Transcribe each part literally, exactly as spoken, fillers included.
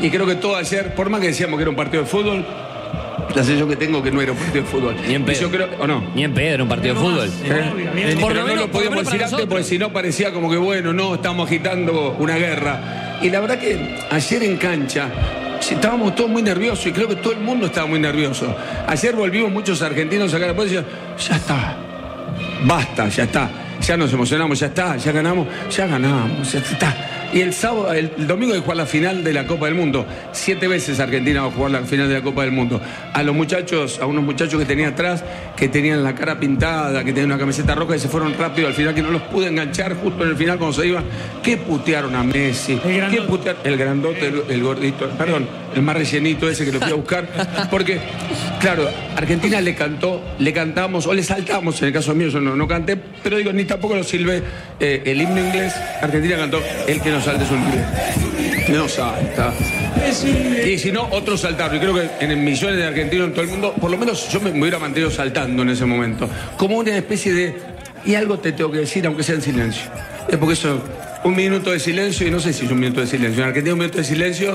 Y creo que todo ayer, por más que decíamos que era un partido de fútbol, la sensación que tengo que no era un partido de fútbol. Ni en pedo. Yo creo, ¿o no? Ni en pedo era un partido de fútbol. ¿Eh? Por lo menos no lo podíamos decir antes, porque si no parecía como que, bueno, no, estamos agitando una guerra. Y la verdad que ayer en cancha estábamos todos muy nerviosos y creo que todo el mundo estaba muy nervioso. Ayer volvimos muchos argentinos a sacar después y decían, ya está, basta, ya está. Ya nos emocionamos, ya está, ya ganamos, ya ganamos, ya está. Y el sábado, el, el domingo hay que jugar la final de la Copa del Mundo. Siete veces Argentina va a jugar la final de la Copa del Mundo. A los muchachos, a unos muchachos que tenía atrás, que tenían la cara pintada, que tenían una camiseta roja y se fueron rápido al final, que no los pude enganchar justo en el final cuando se iban. Que putearon a Messi. El que putearon, el grandote, el, el gordito, perdón, el más rellenito ese que lo fui a buscar. Porque, claro, Argentina le cantó, le cantamos, o le saltamos, en el caso mío yo no, no canté, pero digo, ni tampoco lo silbé eh, el himno inglés. Argentina cantó el que nos salta es un inglés. No salta. Y si no, otros saltaron. Y creo que en millones de argentinos en todo el mundo, por lo menos yo me, me hubiera mantenido saltando en ese momento. Como una especie de, y algo te tengo que decir, aunque sea en silencio. Es porque eso, un minuto de silencio, y no sé si es un minuto de silencio. En Argentina un minuto de silencio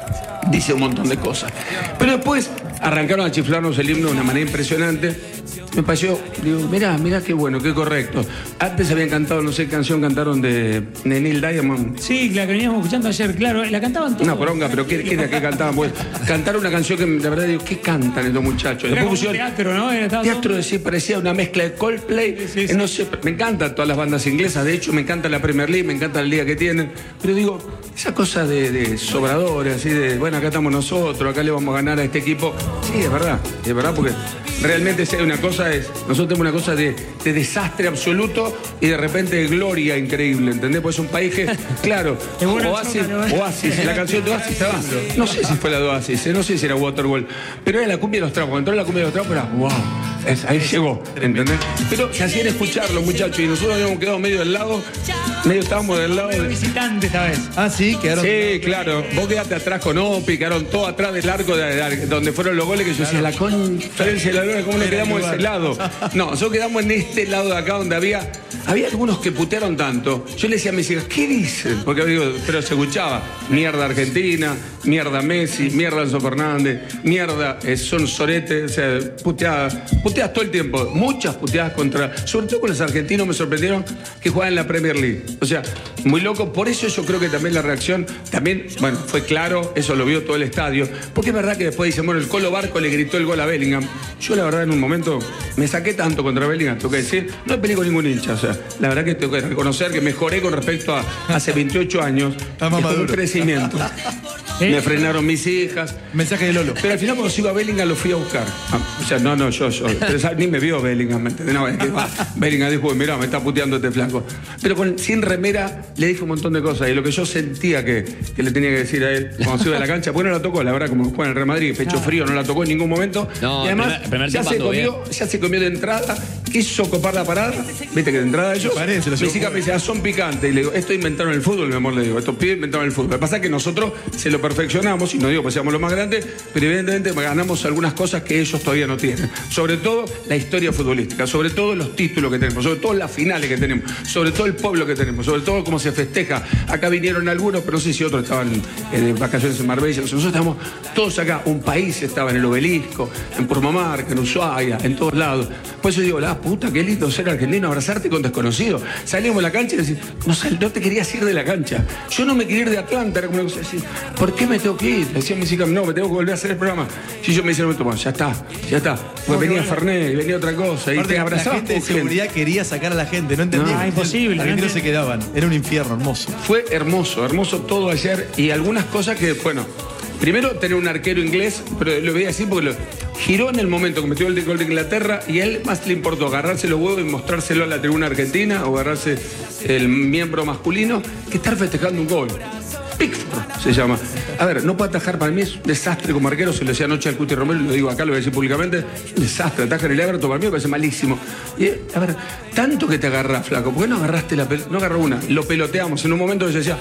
dice un montón de cosas. Pero después arrancaron a chiflarnos el himno de una manera impresionante. Me pareció, digo, mirá, mirá qué bueno, qué correcto. Antes habían cantado, no sé qué canción cantaron de, de Neil Diamond. Sí, la que veníamos escuchando ayer, claro, la cantaban todos. Una poronga, pero ¿qué, qué era que cantaban? Pues cantaron una canción que la verdad digo, ¿qué cantan estos muchachos? Era Después como pusieron teatro, ¿no? Era teatro de sí, parecía una mezcla de Coldplay. Sí, sí, sí. No sé, me encantan todas las bandas inglesas, de hecho me encanta la Premier League, me encanta la liga que tienen, pero digo, esa cosa de, de sobradores, así de, bueno, acá estamos nosotros, acá le vamos a ganar a este equipo. Sí, es verdad, es verdad, porque realmente si hay una cosa es, nosotros tenemos una cosa de, de desastre absoluto y de repente de gloria increíble, ¿entendés? Pues es un país que, claro, Oasis, Oasis, la canción de Oasis estaba, no sé si fue la de Oasis, no sé si era Waterworld, pero era la cumbia de los trapos, entró en la cumbia de los trapos, era wow, es, ahí llegó, ¿entendés? Pero se hacían escucharlo, muchachos, y nosotros habíamos quedado medio del lado, medio estábamos del lado de visitante esta vez. Ah, sí, quedaron. Sí, claro, vos quedaste atrás con Opi, quedaron todos atrás del arco de, de, donde fueron los goles, que yo decía, la conferencia de la luna, ¿cómo nos quedamos de ese lado? No, nosotros quedamos en este lado de acá donde había, había algunos que putearon tanto. Yo le decía a mis hijas, ¿qué dicen? Porque digo, pero se escuchaba, mierda Argentina, mierda Messi, mierda Enzo Fernández, mierda eh, son Sorete, o sea, puteadas, puteadas todo el tiempo, muchas puteadas contra, sobre todo con los argentinos me sorprendieron que juegan en la Premier League. O sea, muy loco, por eso yo creo que también la reacción, también, bueno, fue claro, eso lo vio todo el estadio, porque es verdad que después dicen, bueno, el Colo Barco le gritó el gol a Bellingham. Yo la verdad en un momento me saqué tanto contra Bellingham, tengo que decir, no he peleado con ningún hincha, o sea, la verdad que tengo que reconocer que mejoré con respecto a hace veintiocho años, es un crecimiento. ¿Eh? Me frenaron mis hijas. Mensaje de Lolo. Pero al final cuando se iba a Bellingham lo fui a buscar. Ah, o sea, no, no, yo, yo. Pero, ni me vio Bellingham, ¿me entendés? No, es que, ah, Bellingham dijo, mirá, me está puteando este flaco. Pero con, sin remera le dije un montón de cosas. Y lo que yo sentía que, que le tenía que decir a él cuando se iba a la cancha, pues no la tocó, la verdad, como juega en el Real Madrid, pecho ah. frío, no la tocó en ningún momento. No, y además, primer, primer ya, se comió, ya se comió de entrada, quiso copar la parada. Viste que de entrada ellos. Parece, mis hijas me decían, ah, son picantes. Y le digo, esto inventaron el fútbol, mi amor, le digo. Estos pibes inventaron el fútbol. Lo que pasa es que nosotros se lo perfeccionamos y no digo que seamos los más grandes, pero evidentemente ganamos algunas cosas que ellos todavía no tienen. Sobre todo la historia futbolística, sobre todo los títulos que tenemos, sobre todo las finales que tenemos, sobre todo el pueblo que tenemos, sobre todo cómo se festeja. Acá vinieron algunos, pero no sé si otros estaban en vacaciones en Marbella. Nosotros estamos todos acá, un país estaba en el Obelisco, en Purmamarca, en Ushuaia, en todos lados. Por eso digo, la puta, qué lindo ser argentino, abrazarte con desconocidos. Salimos de la cancha y decimos, no, no te querías ir de la cancha. Yo no me quería ir de Atlanta, era como una cosa así. ¿Por qué me tengo que ir? Decían mis hijas, no, me tengo que volver a hacer el programa. Y yo me decía, bueno, ya está, ya está. Pues venía Fernet, venía otra cosa. Y te abrazaba. La gente de seguridad gente. quería sacar a la gente, no entendía. No, imposible. Los argentinos se quedaban. Era un infierno hermoso. Fue hermoso, hermoso todo ayer. Y algunas cosas que, bueno, primero tener un arquero inglés, pero lo voy a decir porque lo giró en el momento que metió el gol de Inglaterra y a él más le importó agarrarse los huevos y mostrárselo a la tribuna argentina o agarrarse el miembro masculino que estar festejando un gol. Pickford se llama. A ver, no puede atajar, para mí es un desastre como arquero, se lo decía anoche al Cuti Romero, lo digo acá, lo voy a decir públicamente, es un desastre, ataja en el Everton, para mí me parece malísimo. Y, a ver, tanto que te agarrás, flaco, ¿por qué no agarraste la pelota? No agarró una, lo peloteamos, en un momento que se decía,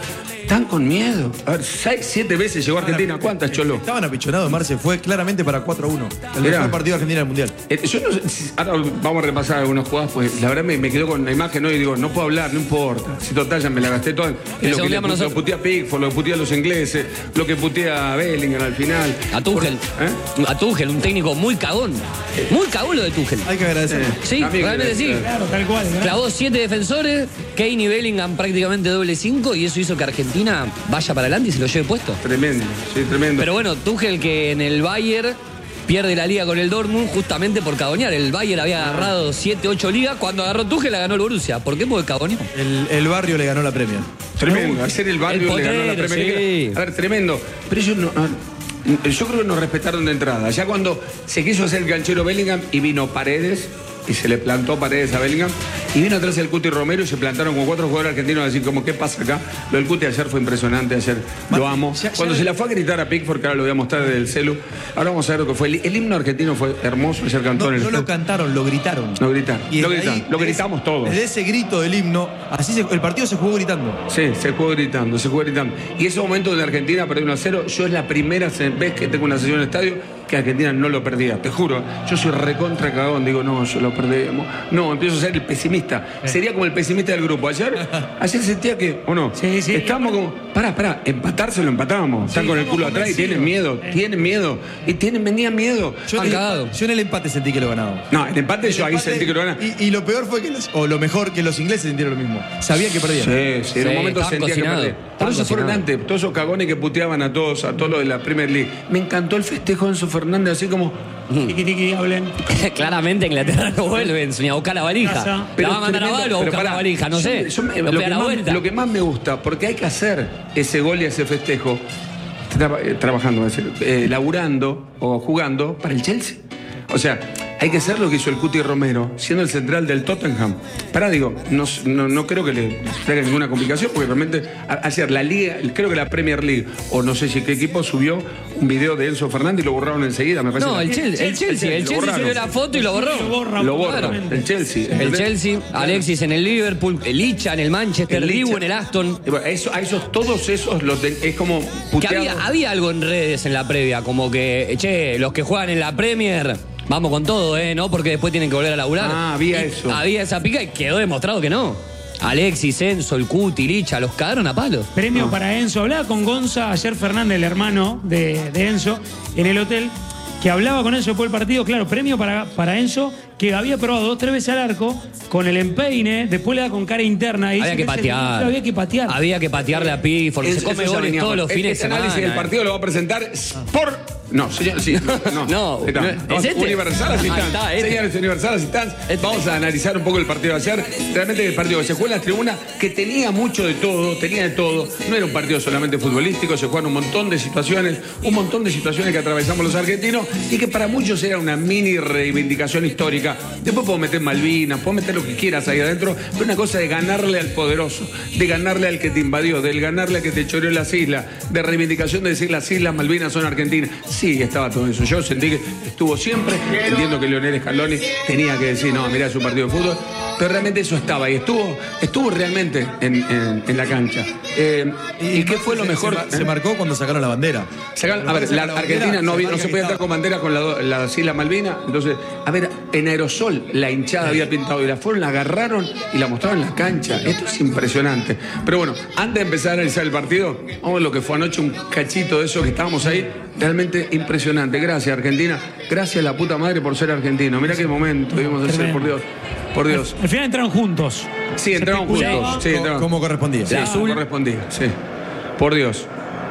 están con miedo. A ver, seis, siete veces llegó a Argentina. ¿Cuántas, Cholo? Estaban apichonados, Marce. Fue claramente para cuatro a uno. El Mirá. mejor partido de Argentina del Mundial. Eh, yo no sé, si- ahora vamos a repasar algunas jugadas, pues la verdad me, me quedo con la imagen hoy y digo, no puedo hablar, no importa. Si total ya me la gasté toda. Es lo que le segundamos pu- lo nosotros. putea a Pickford, lo que putea a los ingleses, lo que putea a Bellingham al final. A Tuchel. ¿Eh? A Tuchel, un técnico muy cagón. Muy cagón lo de Tuchel. Hay que agradecer. Sí, Amigo, realmente sí. eh, Claro, tal cual. ¿no? Clavó siete defensores, Kane y Bellingham prácticamente doble cinco y eso hizo que Argentina vaya para adelante y se lo lleve puesto. Tremendo, sí, tremendo. Pero bueno, Tuchel que en el Bayern pierde la liga con el Dortmund justamente por cagonear. El Bayern había agarrado siete, ocho ligas. Cuando agarró Tuchel la ganó el Borussia. ¿Por qué? Porque cagoneó. El, el barrio le ganó la Premier. Tremendo. Ayer el barrio El le ganó la potrero, Premier League. sí. A ver, tremendo. Pero ellos no. no- Yo creo que nos respetaron de entrada. Ya cuando se quiso hacer el ganchero Bellingham y vino Paredes, y se le plantó Paredes a Bellingham, y vino atrás el Cuti Romero y se plantaron con cuatro jugadores argentinos a decir como, ¿qué pasa acá? Lo del Cuti ayer fue impresionante, ayer lo amo. ya- ya Cuando le- se la fue a gritar a Pickford, que ahora lo voy a mostrar desde el celu, ahora vamos a ver lo que fue. El, el himno argentino fue hermoso, ayer cantó No, en el no lo estadio. cantaron, lo gritaron. Lo gritaron, Y lo desde gritaron, lo desde gritamos ese- todos. Desde ese grito del himno, así se- el partido se jugó gritando. Sí, se jugó gritando, se jugó gritando. Y ese momento donde Argentina perdió uno a cero, yo es la primera se- vez que tengo una sesión en el estadio que Argentina no lo perdía, te juro. Yo soy recontra cagón, digo, no, yo lo perdemos. No, empiezo a ser el pesimista. Sería como el pesimista del grupo. Ayer, ayer sentía que, ¿o no? Sí, sí. Estábamos como, pará, pará, empatarse lo empatábamos. Están con el culo atrás y tienen miedo, tienen miedo. Y tienen, venía miedo. Yo en, el, cagado. yo en el empate sentí que lo ganaba. No, el empate yo ahí Empate, sentí que lo ganaba. Y, y lo peor fue que los, o lo mejor que los ingleses sintieron lo mismo. Sabían que perdían. Sí, sí, en un Sí, momento estaban sentía que cocinados, perdía. Por estaban eso fueron cocinados. antes, todos esos cagones que puteaban a todos, a todos los de la Premier League. Me encantó el festejo de Enzo Fernández, así como. Tiqui, tiqui, hablen. Claramente Inglaterra no vuelve ni a buscar la valija. Casa. La va a mandar a tremendo, Balo a pero buscar la pará, valija, no yo- sé. yo me- Lo lo, pega que la más, vuelta. lo que más me gusta, porque hay que hacer ese gol y ese festejo, traba- eh, trabajando, es decir, eh, laburando o jugando para el Chelsea. O sea, hay que hacer lo que hizo el Cuti Romero, siendo el central del Tottenham. Pará, digo, no, no, no creo que le traiga ninguna complicación, porque realmente a- ayer la Liga, creo que la Premier League, o no sé si qué equipo, subió un video de Enzo Fernández y lo borraron enseguida, me parece. No, el Chelsea, el Chelsea, el lo Chelsea borraron. subió la foto y lo borró. Lo borra Lo borra, automáticamente. el Chelsea. El ¿entendés? Chelsea, Alexis en el Liverpool, el Licha en el Manchester, El Dibu Licha. en el Aston. Y bueno, eso, a esos, todos esos, los de- es como Que puteado. había, había algo en redes en la previa, como que, che, los que juegan en la Premier, vamos con todo, ¿eh? ¿No? Porque después tienen que volver a laburar. Ah, había Y eso. Había esa pica y quedó demostrado que no. Alexis, Enzo, el Cuti, Licha, los cagaron a palos. Premio para Enzo. Hablaba con Gonza ayer Fernández, el hermano de, de Enzo, en el hotel, que hablaba con Enzo después del partido. Claro, premio para, para Enzo, que había probado dos, tres veces al arco, con el empeine, después le da con cara interna. Y Había dice que ese patear. límite Había que patear. Había que patearle a Pickford, que se Eso- come eso ya goles venía todos por- los fines de este semana. análisis del partido lo va a presentar por. No, señor, sí, no. No, Está. no, ¿es Vamos, este? Universal Ahí Assistance. está, este. Señores, Universal Assistance. Este. Vamos a analizar un poco el partido de ayer. Realmente el partido que se jugó en las tribunas, que tenía mucho de todo, tenía de todo. No era un partido solamente futbolístico, se jugaron un montón de situaciones, un montón de situaciones que atravesamos los argentinos y que para muchos era una mini reivindicación histórica. Después puedo meter Malvinas, puedo meter lo que quieras ahí adentro, pero una cosa de ganarle al poderoso, de ganarle al que te invadió, de ganarle al que te choreó las islas, de reivindicación de decir las islas Malvinas son argentinas. Sí, estaba todo eso. Yo sentí que estuvo siempre. Entiendo que Leonel Scaloni tenía que decir, no, mirá, es un partido de fútbol. Pero realmente eso estaba y estuvo, estuvo realmente en, en- en la cancha. Eh, ¿Y, qué fue lo se- mejor? Se, ma- se marcó cuando sacaron la bandera. Sacan- a ver, Cuando la sacaron la Argentina bandera, no, había- no marca se que podía estar estaba- con bandera con la do- las Islas Malvinas. Entonces, a ver, en aerosol la hinchada había pintado y la fueron, la agarraron y la mostraron en la cancha. Esto es impresionante. Pero bueno, antes de empezar a analizar el partido, vamos a lo que fue anoche, un cachito de eso que estábamos ahí. Realmente impresionante. Gracias, Argentina. Gracias, la puta madre, por ser argentino. Mirá qué momento vimos de ser, por Dios. Por Dios. Al final entraron juntos. Sí, entraron Se especulaba. juntos. Sí, Co- entraron. como correspondía. Sí, La azul. correspondía, sí. Por Dios.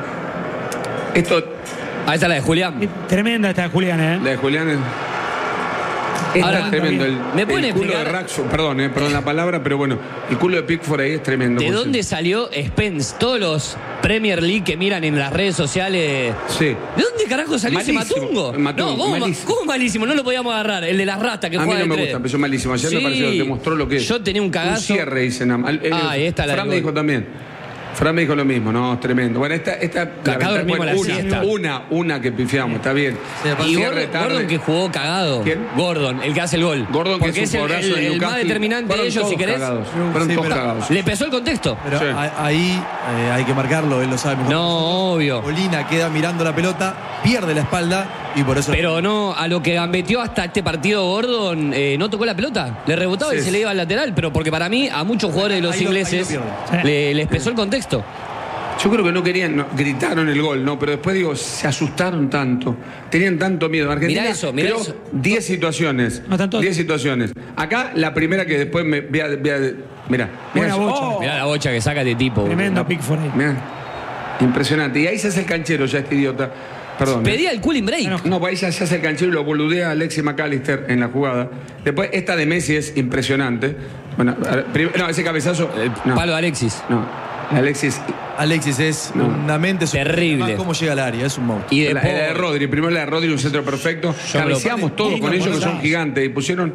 Esto, Ahí está la de Julián. Eh, Tremenda esta Julián, ¿eh? la de Julián es. Esto Ahora, es tremendo. El, ¿me pueden el culo de explicar? Raxo, perdón, eh, perdón la palabra, pero bueno, el culo de Pickford ahí es tremendo. ¿De por dónde cierto. salió Spence? Todos los Premier League que miran en las redes sociales. Sí. ¿De dónde carajo salió Malísimo, ese matungo? el matungo, no, ¿cómo ma- malísimo. ¿cómo malísimo? No lo podíamos agarrar. El de las rastas que A mí juega no me de tres. gusta, empezó malísimo. Ayer me Sí. pareció que demostró lo que es. Yo tenía un cagazo. Un cierre, dicen. El- el- Ah, ahí está la Fran del dijo gol. también. Fran me dijo lo mismo, no, es tremendo. Bueno, esta, esta Cagado la, el mismo bueno, la una, siesta. una, una que pifiamos, está bien. Y Cierre Gordon, tarde. Gordon que jugó cagado. ¿Quién? Gordon, el que hace el gol. Gordon, que Porque es un el, jugadorazo el- del el más Newcastle. determinante Fueron de ellos, todos si querés. cagados, Fueron Sí, todos pero- cagados. Le pesó el contexto. Pero Sí. a- ahí eh, hay que marcarlo, él lo sabe mejor. No, obvio. Molina queda mirando la pelota, pierde la espalda y por eso. Pero no, a lo que gambeteó hasta este partido Gordon, eh, no tocó la pelota. Le rebotaba Sí. y se le iba al lateral. Pero porque para mí, a muchos jugadores de los Ahí lo- ahí lo ingleses pierde. le- les pesó el contexto. Yo creo que no querían, no, gritaron el gol, ¿no? Pero después digo, se asustaron tanto, tenían tanto miedo. Argentina Mirá eso, mirá creó eso. diez situaciones. No, están todos. diez situaciones. Acá la primera que después me voy a. voy a- mirá, Buena mirá eso. bocha. Oh, Mirá la bocha que saca de tipo. boludo. Tremendo Pickford ahí. mirá. Impresionante. Y ahí se hace el canchero ya este idiota. Perdón. ¿eh? Pedía el cooling break. Bueno, No, pues ahí ya se hace el canchero y lo boludea a Alexis McAllister en la jugada. Después, esta de Messi es impresionante. Bueno, a ver, prim- no, ese cabezazo. El no, palo de Alexis. no, Alexis. Alexis es No. una mente super- Terrible. Además, cómo llega al área, es un monstruo. Y La, después, la de Rodri, primero la de Rodri, un centro perfecto. Yo me lo- Cabeceamos todos Lindo, con ellos que boludo. son gigantes y pusieron.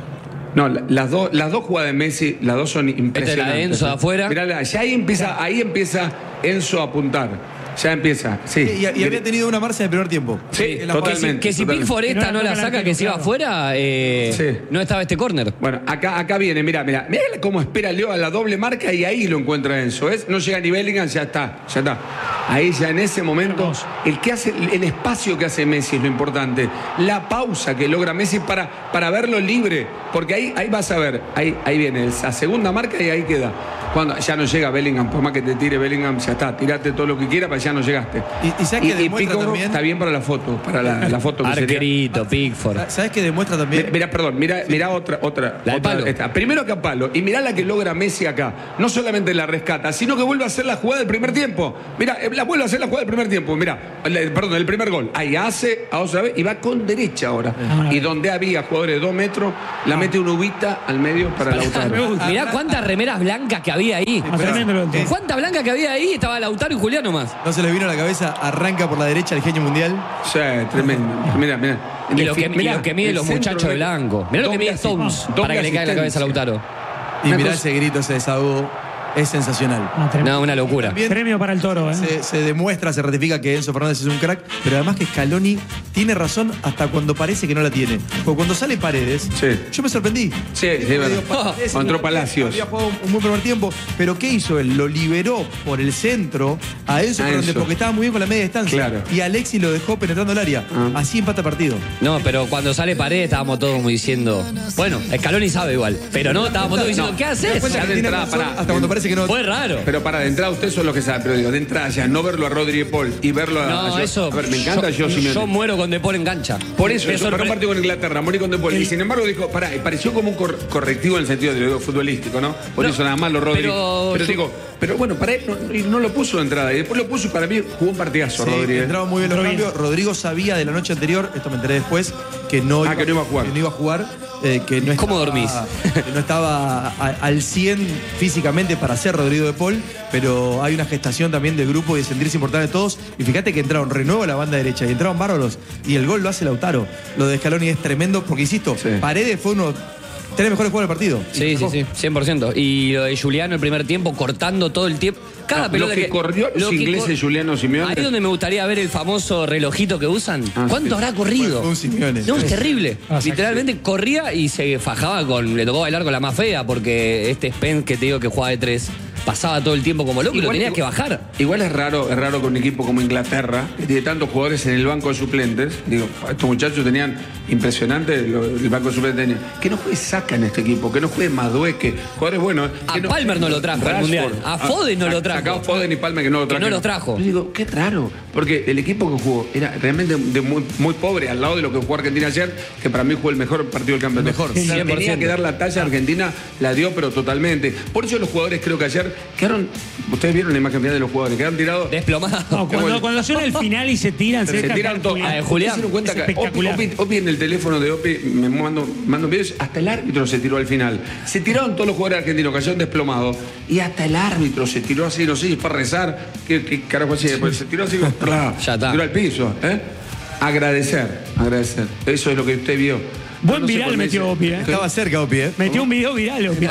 No, la- las dos, las dos jugadas de Messi, las dos son impresionantes. Esta es la de Enzo de afuera. Mirá, ya ahí empieza, ahí empieza Enzo a apuntar. Ya empieza, sí. Y, y había tenido una marcha en el primer tiempo. Sí, En la totalmente. jugada- que si totalmente. Pickford esta Que no no la la toca saca, el que se iba arquero, afuera, eh, Sí. no estaba este córner. Bueno, acá, acá viene, mira, mira, mira cómo espera Leo a la doble marca y ahí lo encuentra Enzo, ¿ves? No llega ni Bellingham, ya está, ya está. Ahí ya en ese momento, Hermoso. el que hace, el espacio que hace Messi es lo importante. La pausa que logra Messi para, para verlo libre. Porque ahí, ahí vas a ver, ahí, ahí viene la segunda marca y ahí queda. Cuando ya no llega Bellingham, por más que te tire Bellingham, ya está, tirate todo lo que quieras, para ya no llegaste. Y- y ¿sabes qué demuestra Pickford también? está bien para la foto, para la, la foto que sería. Arquerito, Pickford. ¿Sabes qué demuestra también? Mira, perdón, mira, mira otra, otra. La del otra palo. esta. Primero que a palo. Y mirá la que logra Messi acá. No solamente la rescata, sino que vuelve a hacer la jugada del primer tiempo. Mira, eh, la vuelve a hacer la jugada del primer tiempo. Mira, el- perdón, el primer gol. Ahí hace, a otra vez, y va con derecha ahora. Y donde había jugadores de dos metros, la mete una ubita al medio para Lautaro. Mirá cuántas remeras blancas que había ahí. Ah, tremendo lo del todo. ¿Cuántas blancas que había ahí? Estaba Lautaro y Julián nomás. No se les vino a la cabeza, arranca por la derecha el genio mundial. Sí, tremendo. Mira, mira. Y lo que, y lo que mide los muchachos de blanco. Mirá lo que mide Stones para que le caiga en la cabeza a Lautaro. Y Una mirá cosa- ese grito, ese desahogo. Es sensacional. Ah, tremendo. No, una locura. También Premio para el Toro, ¿eh? se, se demuestra, se ratifica que Enzo Fernández es un crack, pero además que Scaloni tiene razón hasta cuando parece que no la tiene. Porque cuando sale Paredes, Sí. yo me sorprendí. Sí, sí, Me verdad. digo, Paredes, Entró había- Palacios. Había jugado un, un buen primer tiempo, pero ¿qué hizo él? Lo liberó por el centro a Enzo A Fernández Enzo. porque estaba muy bien con la media distancia. Claro. Y Alexis lo dejó penetrando el área. Ah. Así empata partido. No, pero cuando sale Paredes estábamos todos como diciendo. Bueno, Scaloni sabe igual. Pero no, estábamos todos diciendo, No. ¿qué ¿Te das haces? cuenta Ya que de tiene entrada, razón pará. hasta cuando parece que no? Fue raro. Pero para de entrada, ustedes son los que saben, pero digo, de entrada ya, no verlo a Rodri y Paul y verlo a. No, a yo- eso. A ver, me encanta yo, Simeone. Yo muero con De Paul en cancha. Por eso, Me yo para un sorpre- partido con Inglaterra, morí con De Paul. Y sin embargo dijo, pará, y pareció como un cor- correctivo en el sentido de lo futbolístico, ¿no? Por No, eso nada más lo Rodri. pero Pero, yo- digo, pero bueno, para él no, y no lo puso de entrada. Y después lo puso y para mí jugó un partidazo, Sí, Rodri. ¿eh? entraban muy bien los Entró bien. cambios. Rodrigo sabía de la noche anterior, esto me enteré después, que no, Ah, que no iba a jugar. que no iba a jugar, eh, que no ¿Cómo estaba- dormís? que no estaba a- al cien físicamente para ser Rodrigo de Paul, pero hay una gestación también del grupo y de sentirse importante de todos. Y fíjate que entraron renuevo a la banda derecha y entraron bárbaros y el gol lo hace Lautaro. Lo de Scaloni es tremendo porque, insisto, Sí. Paredes fue uno de los tres mejores jugadores del partido. Sí, sí, sí, cien por ciento. Y lo de Juliano el primer tiempo, cortando todo el tiempo. Cada No, pelota lo que corrió los que ingleses, cor- Juliano Simeone. Ahí es donde me gustaría ver el famoso relojito que usan. Ah, ¿Cuánto sí. habrá corrido? Fue un Simeone. No, es terrible. Ah, sí. Literalmente corría y se fajaba con. Le tocó bailar con la más fea, porque este Spence que te digo que jugaba de tres pasaba todo el tiempo como loco y lo Igual- tenías que bajar. Igual es raro, es raro con un equipo como Inglaterra, que tiene tantos jugadores en el banco de suplentes. Digo, estos muchachos tenían impresionante lo- el banco de suplentes tenía. Que no juegue Saka en este equipo, que no juegue Madueque, jugadores buenos. A que Palmer no lo trajo al Rashford. Mundial. A Foden no Ah, lo trajo. Sacado Foden y Palmer que no lo Que trajo. no los trajo. Yo digo, qué raro, porque el equipo que jugó era realmente de muy, muy pobre al lado de lo que jugó Argentina ayer, que para mí jugó el mejor partido del campeonato. Mejor, O sea, cien por tenía ciento. que dar la talla, Argentina la dio, pero totalmente. Por eso los jugadores creo que ayer quedaron, ustedes vieron la imagen final de los jugadores, quedaron tirados. Desplomado. No, cuando, cuando son el final y se tiran, se, Se dejan tiran todo. calcular. Ah, Julián, ¿Ustedes se dieron cuenta es que Opi, espectacular. Opi- Opi en el teléfono de Opi me mando, mando videos, hasta el árbitro se tiró al final. Se tiraron todos los jugadores argentinos, cayeron desplomados. Y hasta el árbitro se tiró así, no sé si fue a rezar. ¿Qué, qué carajo así? Pues se tiró así, ¡plá! Ya está. Se tiró al piso. ¿eh? Agradecer, agradecer. Eso es lo que usted vio. Buen no sé viral por metió Messi. Opi, ¿eh? Estaba cerca, Opi, ¿eh? Metió un video viral, Opi.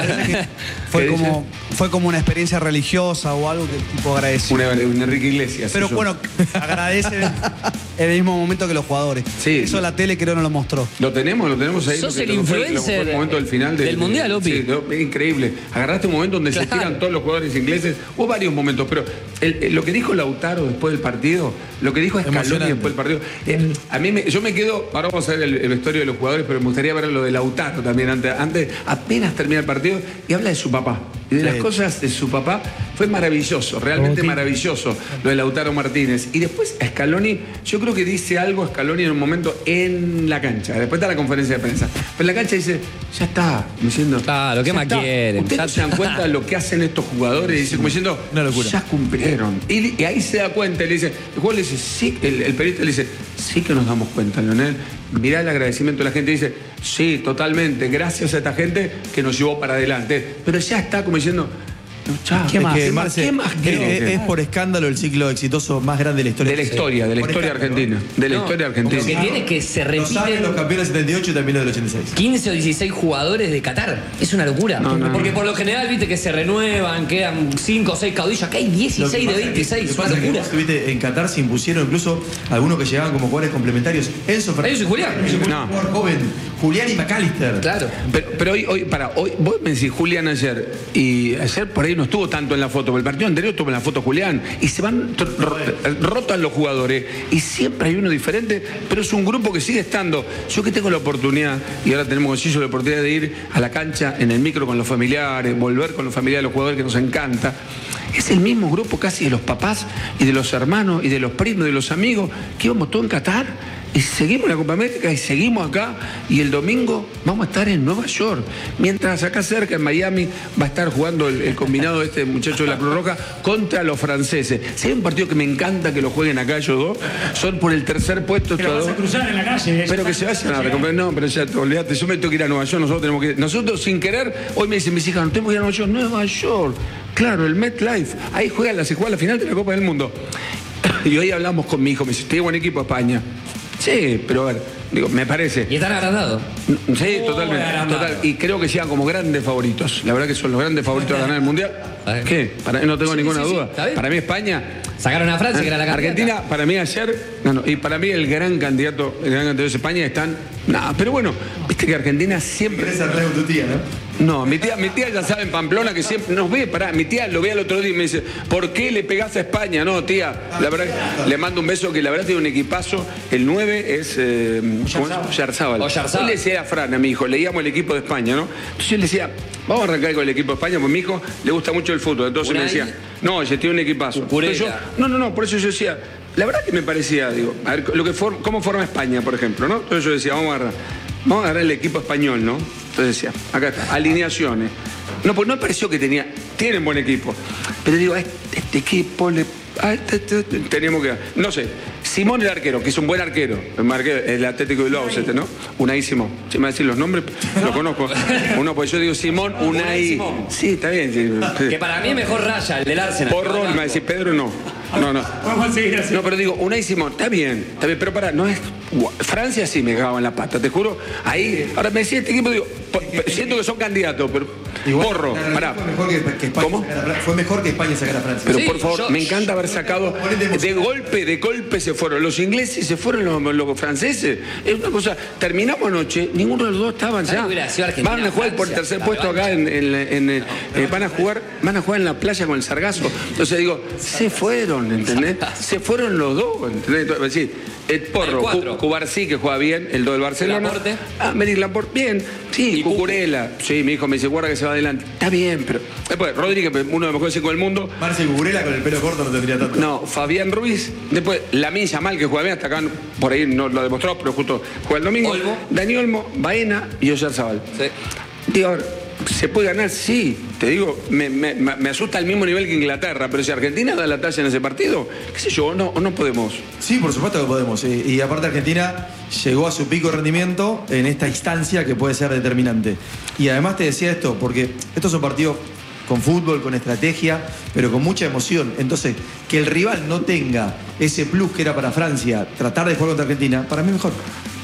Fue ¿Qué como, fue como una experiencia religiosa o algo que tipo agradecido. Una, un Enrique Iglesias. Pero eso. bueno, agradece en el mismo momento que los jugadores. Sí. Eso la tele creo no lo mostró. Lo tenemos, lo tenemos ahí. Sos lo que- el lo que fue- lo que influencer fue el momento del final del Mundial, Opi. Sí, no, es increíble. Agarraste un momento donde se Claro. tiran todos los jugadores ingleses. Hubo varios momentos, pero el- el- lo que dijo Lautaro después del partido, lo que dijo Scaloni Emocionante. después del partido. eh, a mí me- yo me quedo, ahora vamos a ver el, el vestuario de los jugadores, pero me gustaría ver lo de Lautaro también antes, antes apenas termina el partido y habla de su papá. Y de Sí. las cosas de su papá fue maravilloso, realmente Oti. maravilloso lo de Lautaro Martínez. Y después Scaloni, yo creo que dice algo Scaloni en un momento en la cancha. Después está la conferencia de prensa. Pero en la cancha dice, ya está, diciendo. Claro, ¿qué "Ya más está". quieren? Ustedes Ya no se dan está. cuenta de lo que hacen estos jugadores. Dice, como diciendo, Una locura. ya cumplieron. Y, y ahí se da cuenta, y le dice, el jugador le dice, sí, el, el periodista le dice, sí que nos damos cuenta, Leonel. Mirá el agradecimiento de la gente y dice, sí, totalmente, gracias a esta gente que nos llevó para adelante. Pero ya está como diciendo, no, chao, ¿Qué más? ¿Qué Que, más, Marce, ¿Qué más es, quieren? es- es por escándalo el ciclo exitoso más grande de la historia. De la historia, de la Por historia escándalo. argentina. De la No, historia Lo que argentina. tiene es que se Los años, los repiten campeones del setenta y ocho y también los del ochenta y seis. quince o dieciséis jugadores de Qatar. Es una locura. No, no, Porque no. por lo general, viste que se renuevan, quedan cinco o seis caudillos. Acá hay Lo que dieciséis de pasa es que- veintiséis. Lo Es que una pasa es que locura. vos estuviste en Qatar, se impusieron incluso algunos que llegaban como jugadores complementarios. Enzo Fernández. Enzo y Julián. No. Un jugador joven. Julián y McAllister. Claro. Pero, pero hoy, hoy, para, hoy, vos me decís Julián ayer, y ayer por ahí no estuvo tanto en la foto, pero el partido anterior estuvo en la foto Julián, y se van, tr- ro- rotan los jugadores, y siempre hay uno diferente, pero es un grupo que sigue estando. Yo que tengo la oportunidad, y ahora tenemos con Gillo la oportunidad de ir a la cancha en el micro con los familiares, volver con los familiares de los jugadores que nos encanta. Es el mismo grupo casi de los papás y de los hermanos y de los primos y de los amigos que íbamos todos en Qatar. Y seguimos en la Copa América y seguimos acá. Y el domingo vamos a estar en Nueva York. Mientras acá cerca, en Miami, va a estar jugando el, el combinado de este muchacho de la Cruz Roja contra los franceses. Si hay un partido que me encanta que lo jueguen acá ellos dos, son por el tercer puesto. Pero estos vas a dos. cruzar en la calle. Pero que se vayan a recomprar. No, pero ya, olvídate, yo me tengo que ir a Nueva York, nosotros tenemos que ir. Nosotros, sin querer, hoy me dicen mis hijas, no tenemos que ir a Nueva York. Nueva York. Claro, el MetLife. Ahí juega la, se juega la final de la Copa del Mundo. Y hoy hablamos con mi hijo, me dice, estoy buen equipo España. Sí, pero a ver, digo, me parece. Y están agrandados. Sí, totalmente. agrandado. Total. Y creo que llegan como grandes favoritos. La verdad que son los grandes favoritos a ganar el Mundial. A ver. ¿Qué? Para, no tengo Sí, ninguna sí, sí, duda. está bien. Para mí España. Sacaron a Francia, que era la candidata. Argentina, para mí ayer, no, no, y para mí el gran candidato, el gran candidato es España, están. Nada, pero bueno, viste que Argentina siempre. Querés arreglar con tu tía, ¿no? No, mi tía, mi tía ya sabe en Pamplona que siempre nos ve, pará, mi tía lo ve al otro día y me dice, ¿por qué le pegás a España? No, tía, la verdad que le mando un beso que la verdad tiene un equipazo. El nueve es eh, ¿cómo es? Oyarzábal. Oyarzábal. Yo le decía a Fran, a mi hijo, leíamos el equipo de España, ¿no? Entonces yo le decía, vamos a arrancar con el equipo de España, porque mi hijo le gusta mucho el fútbol. Entonces Unai. me decía, no, oye, tiene un equipazo. Cucurella. Entonces yo, no, no, no, por eso yo decía, la verdad que me parecía, digo, a ver, lo que for- cómo forma España, por ejemplo, ¿no? Entonces yo decía, vamos a agarrar, vamos a agarrar el equipo español, ¿no? Entonces decía, acá está, alineaciones. No, pues no me pareció que tenía, tienen buen equipo. Pero digo, a este, este equipo le. A este, este, este, teníamos que. No sé, Simón el arquero, que es un buen arquero. El, arquero, el Atlético de Bilbao, este, ¿no? Unai Simón. Si me va a decir los nombres, lo conozco. Uno, pues yo digo Simón, Unai. Simón. Sí, está bien. sí. Que para mí es mejor Raya, el del Arsenal. Porro, me va a decir Pedro, no. No, no. Vamos a seguir así. No, pero digo, Unai Simón, está bien, está bien, pero para, no es. Francia sí me cagaba en la pata, te juro. Ahí, ahora me decía este equipo, digo, po- siento que son candidatos, pero. Igual, Porro, la realidad pará. Fue mejor que, que España ¿Cómo? sacara a Fra- fue mejor que España sacara a Francia. Pero Sí, por favor, yo- me encanta haber sacado. De golpe, de golpe se fueron los ingleses y se fueron los, los franceses. Es una cosa. Terminamos anoche, ninguno de los dos estaban ya. Claro, hubiera sido Argentina, Van a jugar por el Francia, tercer la puesto acá en, revancha. en- en- en- eh, van a jugar, van a jugar en la playa con el sargazo. Entonces digo, se fueron, ¿entendés? Se fueron los dos, ¿entendés? Entonces, es decir, el Porro, Hay cuatro. Cu- Cubarsí, que juega bien, el dos del Barcelona. Laporte. Ah, Meric Laporte, bien. Sí, Y Cucurella. Sí, mi hijo me dice, guarda que se va adelante. Está bien, pero. Después, Rodríguez, uno de los mejores cinco del mundo. Marce Cucurella con el pelo corto no tendría tanto. No, Fabián Ruiz. Después, Lamine Yamal, que juega bien, hasta acá por ahí no lo demostró, pero justo juega el domingo. Olmo. Dani Olmo, Baena y Oyarzabal. Sí. Digo, a ver, ¿se puede ganar? Sí. Te digo, me, me- me asusta al mismo nivel que Inglaterra, pero si Argentina da la talla en ese partido, qué sé yo, o no, o no podemos. Sí, por supuesto que podemos. Y, y aparte Argentina llegó a su pico de rendimiento en esta instancia que puede ser determinante. Y además te decía esto, porque estos son partidos con fútbol, con estrategia, pero con mucha emoción. Entonces, que el rival no tenga ese plus que era para Francia, tratar de jugar contra Argentina, para mí mejor.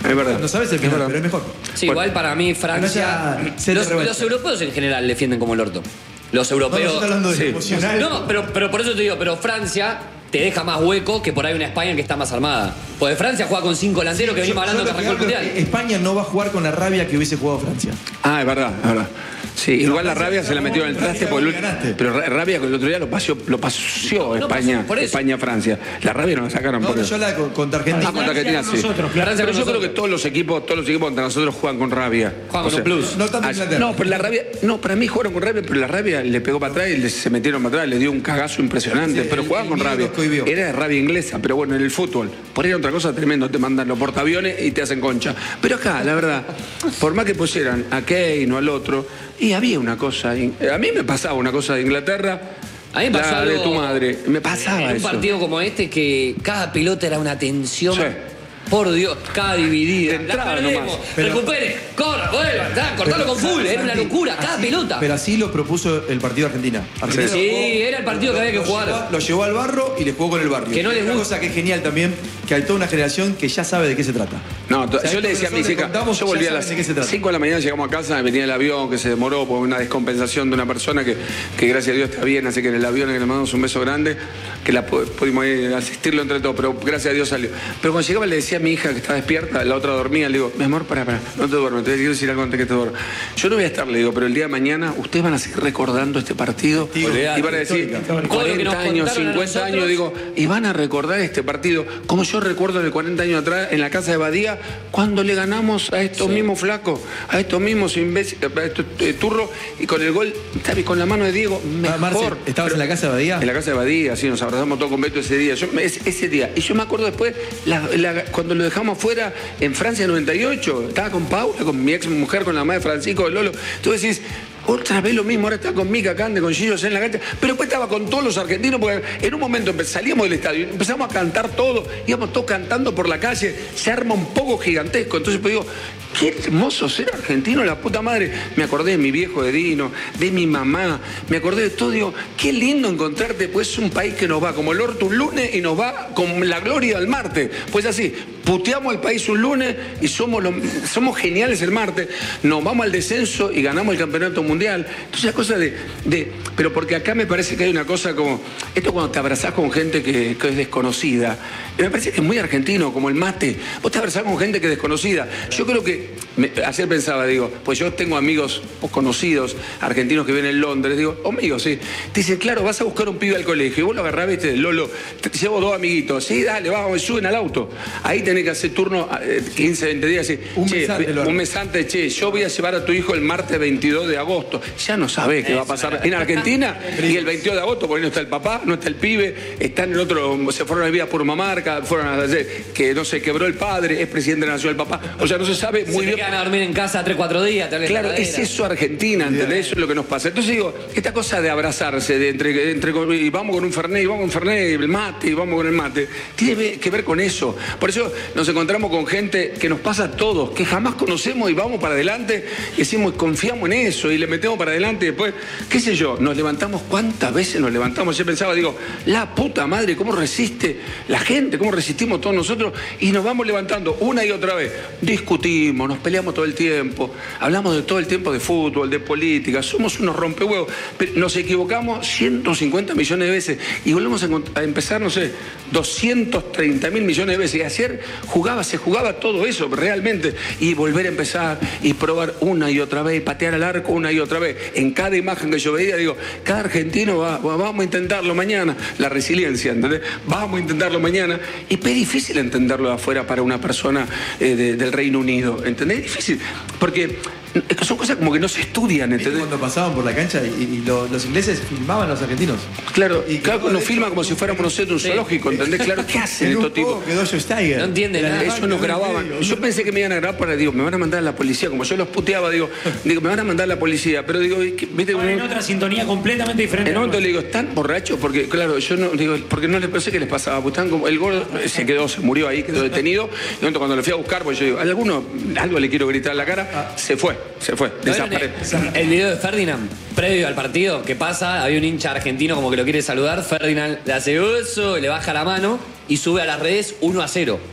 Es verdad. No sabes el final, es pero es mejor. Sí, Bueno. igual para mí Francia... No, ya, Los, revancha. los europeos en general defienden como el orto. Los europeos... No, no, yo estoy hablando de Sí. emocional. No, pero, pero por eso te digo, pero Francia te deja más hueco que por ahí una España que está más armada. Porque Francia juega con cinco delanteros que Yo- venimos hablando yo que lo que arrancó el hablo es Mundial. que España no va a jugar con la rabia que hubiese jugado Francia. Ah, es verdad, es verdad. Sí, igual la Francia rabia se se la metió en el Francia traste por el ganaste. pero Ra- rabia que el otro día lo paseó, lo paseó No, España, por eso. España Francia. La rabia no la sacaron No, por no, eso. yo la con- contra Argentina. Ah, contra Argentina sí. nosotros, claro. Francia Pero con yo creo nosotros. que todos los equipos, todos los equipos contra nosotros juegan con rabia. Juegan con un plus. No tanto Ah, Inglaterra. no, pero la rabia, no, para mí jugaron con rabia, pero la rabia le pegó para atrás y le- se metieron para atrás, le dio un cagazo impresionante, Sí, pero el- jugaban el con miedo rabia. los cohibió. Era de rabia inglesa, pero bueno, en el fútbol. Por ahí era otra cosa tremendo, te mandan los portaaviones y te hacen concha. Pero acá, la verdad, por más que pusieran a Kane o al otro, y había una cosa, a mí me pasaba una cosa de Inglaterra. A mí me pasó la de algo tu madre, me pasaba en un eso. partido como este que cada pelota era una tensión. Sí. Por Dios, cada dividida. De entrada La perdemos, nomás. Pero- recupere, corra, vuelva, está, cortalo Pero, con full. Era una Santi, locura, cada así- pelota. Pero así lo propuso el partido de Argentina. Argentina Sí, lo jugó- era el partido que había que lo jugar. llevó- Lo llevó al barro y le jugó con el barrio. Que no les Una gusta. cosa que es genial también, que hay toda una generación que ya sabe de qué se trata. No, O sea, yo esto le que decía a mis nosotros hijas, le contamos, yo volví ya a las saben de qué se trata. cinco de la mañana, llegamos a casa, venía el avión que se demoró por una descompensación de una persona que, que gracias a Dios está bien, así que en el avión que le mandamos un beso grande, que la pu- pudimos ir a asistirlo entre todos, pero gracias a Dios salió. Pero cuando llegaba le decía a mi hija que estaba despierta, la otra dormía, le digo, mi amor, para, para, no te duermes, te quiero decir algo antes que te duermas. Yo no voy a estar, le digo, pero el día de mañana ustedes van a seguir recordando este partido Sí, y van a histórica, decir histórica. Todo lo que nos cuarenta años, contaron a cincuenta años, nosotros. digo, y van a recordar este partido, como yo recuerdo en el cuarenta años atrás, en la casa de Badía, cuando le ganamos a estos mismos flacos, a estos mismos imbéciles, a estos eh, turros, y con el gol, ¿sabes? Con la mano de Diego, mejor. Marce, ¿estabas en la casa de Badía? En la casa de Badía, sí, nos abrazamos todos con Beto ese día. Yo, ese, ese día. Y yo me acuerdo después, la- la- cuando lo dejamos afuera en Francia noventa y ocho, estaba con Paula, con mi ex mujer, con la madre de Francisco, de Lolo. Tú decís, otra vez lo mismo, ahora está con Mica Cande, con Gillo en la cancha. Pero después estaba con todos los argentinos, porque en un momento empe- salíamos del estadio, y empezamos a cantar todo, íbamos todos cantando por la calle, se arma un poco gigantesco. Entonces pues digo, qué hermoso ser argentino, la puta madre. Me acordé de mi viejo de Dino, de mi mamá, me acordé de todo, digo, qué lindo encontrarte, pues es un país que nos va como el orto un lunes y nos va con la gloria el martes. Pues así, puteamos al país un lunes y somos, lo- somos geniales el martes, nos vamos al descenso y ganamos el campeonato mundial. Entonces la cosa de, de pero porque acá me parece que hay una cosa como, esto cuando te abrazás con gente que, que es desconocida, y me parece que es muy argentino, como el mate, vos te abrazás con gente que es desconocida. Yo creo que, me- ayer pensaba, digo, pues yo tengo amigos o conocidos argentinos que viven en Londres, digo, oh, amigos, sí, te dicen, claro, vas a buscar un pibe al colegio, y vos lo agarrás, viste, Lolo, te, te llevo dos amiguitos, sí, dale, vamos, suben al auto, ahí tenés que hacer turno eh, quince, veinte días, así, Un che, mes antes lo un armás. mes antes, che, yo voy a llevar a tu hijo el martes veintidós de agosto, ya no sabés qué va a pasar en Argentina, y el veintidós de agosto, porque no está el papá, no está el pibe, están en otro, se fueron a vivir a Purmamarca, fueron a hacer, que no se quebró el padre, es presidente de la nación el papá, o sea, no se sabe Se muy te bien. quedan a dormir en casa tres, cuatro días. te Claro, hables es de eso Argentina, ¿entendés? Eso es lo que nos pasa. Entonces digo, esta cosa de abrazarse, de entre, entre y vamos con un Fernet, y vamos con un Fernet, el mate, y vamos con el mate, tiene que ver con eso. Por eso nos encontramos con gente que nos pasa a todos, que jamás conocemos y vamos para adelante, y decimos, confiamos en eso, y le metemos para adelante, y después, qué sé yo, nos levantamos, ¿cuántas veces nos levantamos? Yo pensaba, digo, la puta madre, ¿cómo resiste la gente? ¿Cómo resistimos todos nosotros? Y nos vamos levantando una y otra vez. Discutimos, nos peleamos todo el tiempo, hablamos de todo el tiempo de fútbol, de política, somos unos rompehuevos, pero nos equivocamos ciento cincuenta millones de veces y volvemos a, encont- a empezar, no sé, doscientos treinta mil millones de veces. Y ayer jugaba, se jugaba todo eso realmente, y volver a empezar y probar una y otra vez, y patear al arco una y otra vez. En cada imagen que yo veía, digo, cada argentino va, va- vamos a intentarlo mañana, la resiliencia, ¿entendés? Vamos a intentarlo mañana. Y es difícil entenderlo de afuera para una persona eh, de- del Reino Unido, ¿entendés? Es difícil, porque es que son cosas como que no se estudian, ¿Viste ¿entendés? cuando pasaban por la cancha y, y lo- los ingleses filmaban a los argentinos? Claro, Y y claro, quedó nos de filman hecho como si fuéramos nosotros un Sí. zoológico, ¿entendés? Claro, ¿qué hacen En un estos tipos? juego quedó Schweinsteiger. No entiende Era nada. alemán, Eso nos era grababan. medio. Yo pensé que me iban a grabar para, digo, me van a mandar a la policía. Como yo los puteaba, digo, digo, me van a mandar a la policía. Pero digo, ¿qué- ¿viste? Ahora en Como- otra sintonía completamente diferente. En un momento le digo, ¿están borrachos? Porque, claro, yo no, digo, porque no les pensé que les pasaba. Pues estaban como, el gordo eh, se quedó, se murió ahí, quedó detenido. Y de momento cuando le fui a buscar, pues yo digo, ¿hay alguno, algo le quiero gritar en la cara? Se fue, se fue, ¿No vieron desapareció. el, el video de Ferdinand, previo al partido, ¿qué pasa? Había un hincha argentino como que lo quiere saludar, Ferdinand le hace uso, le baja la mano y sube a las redes uno a cero.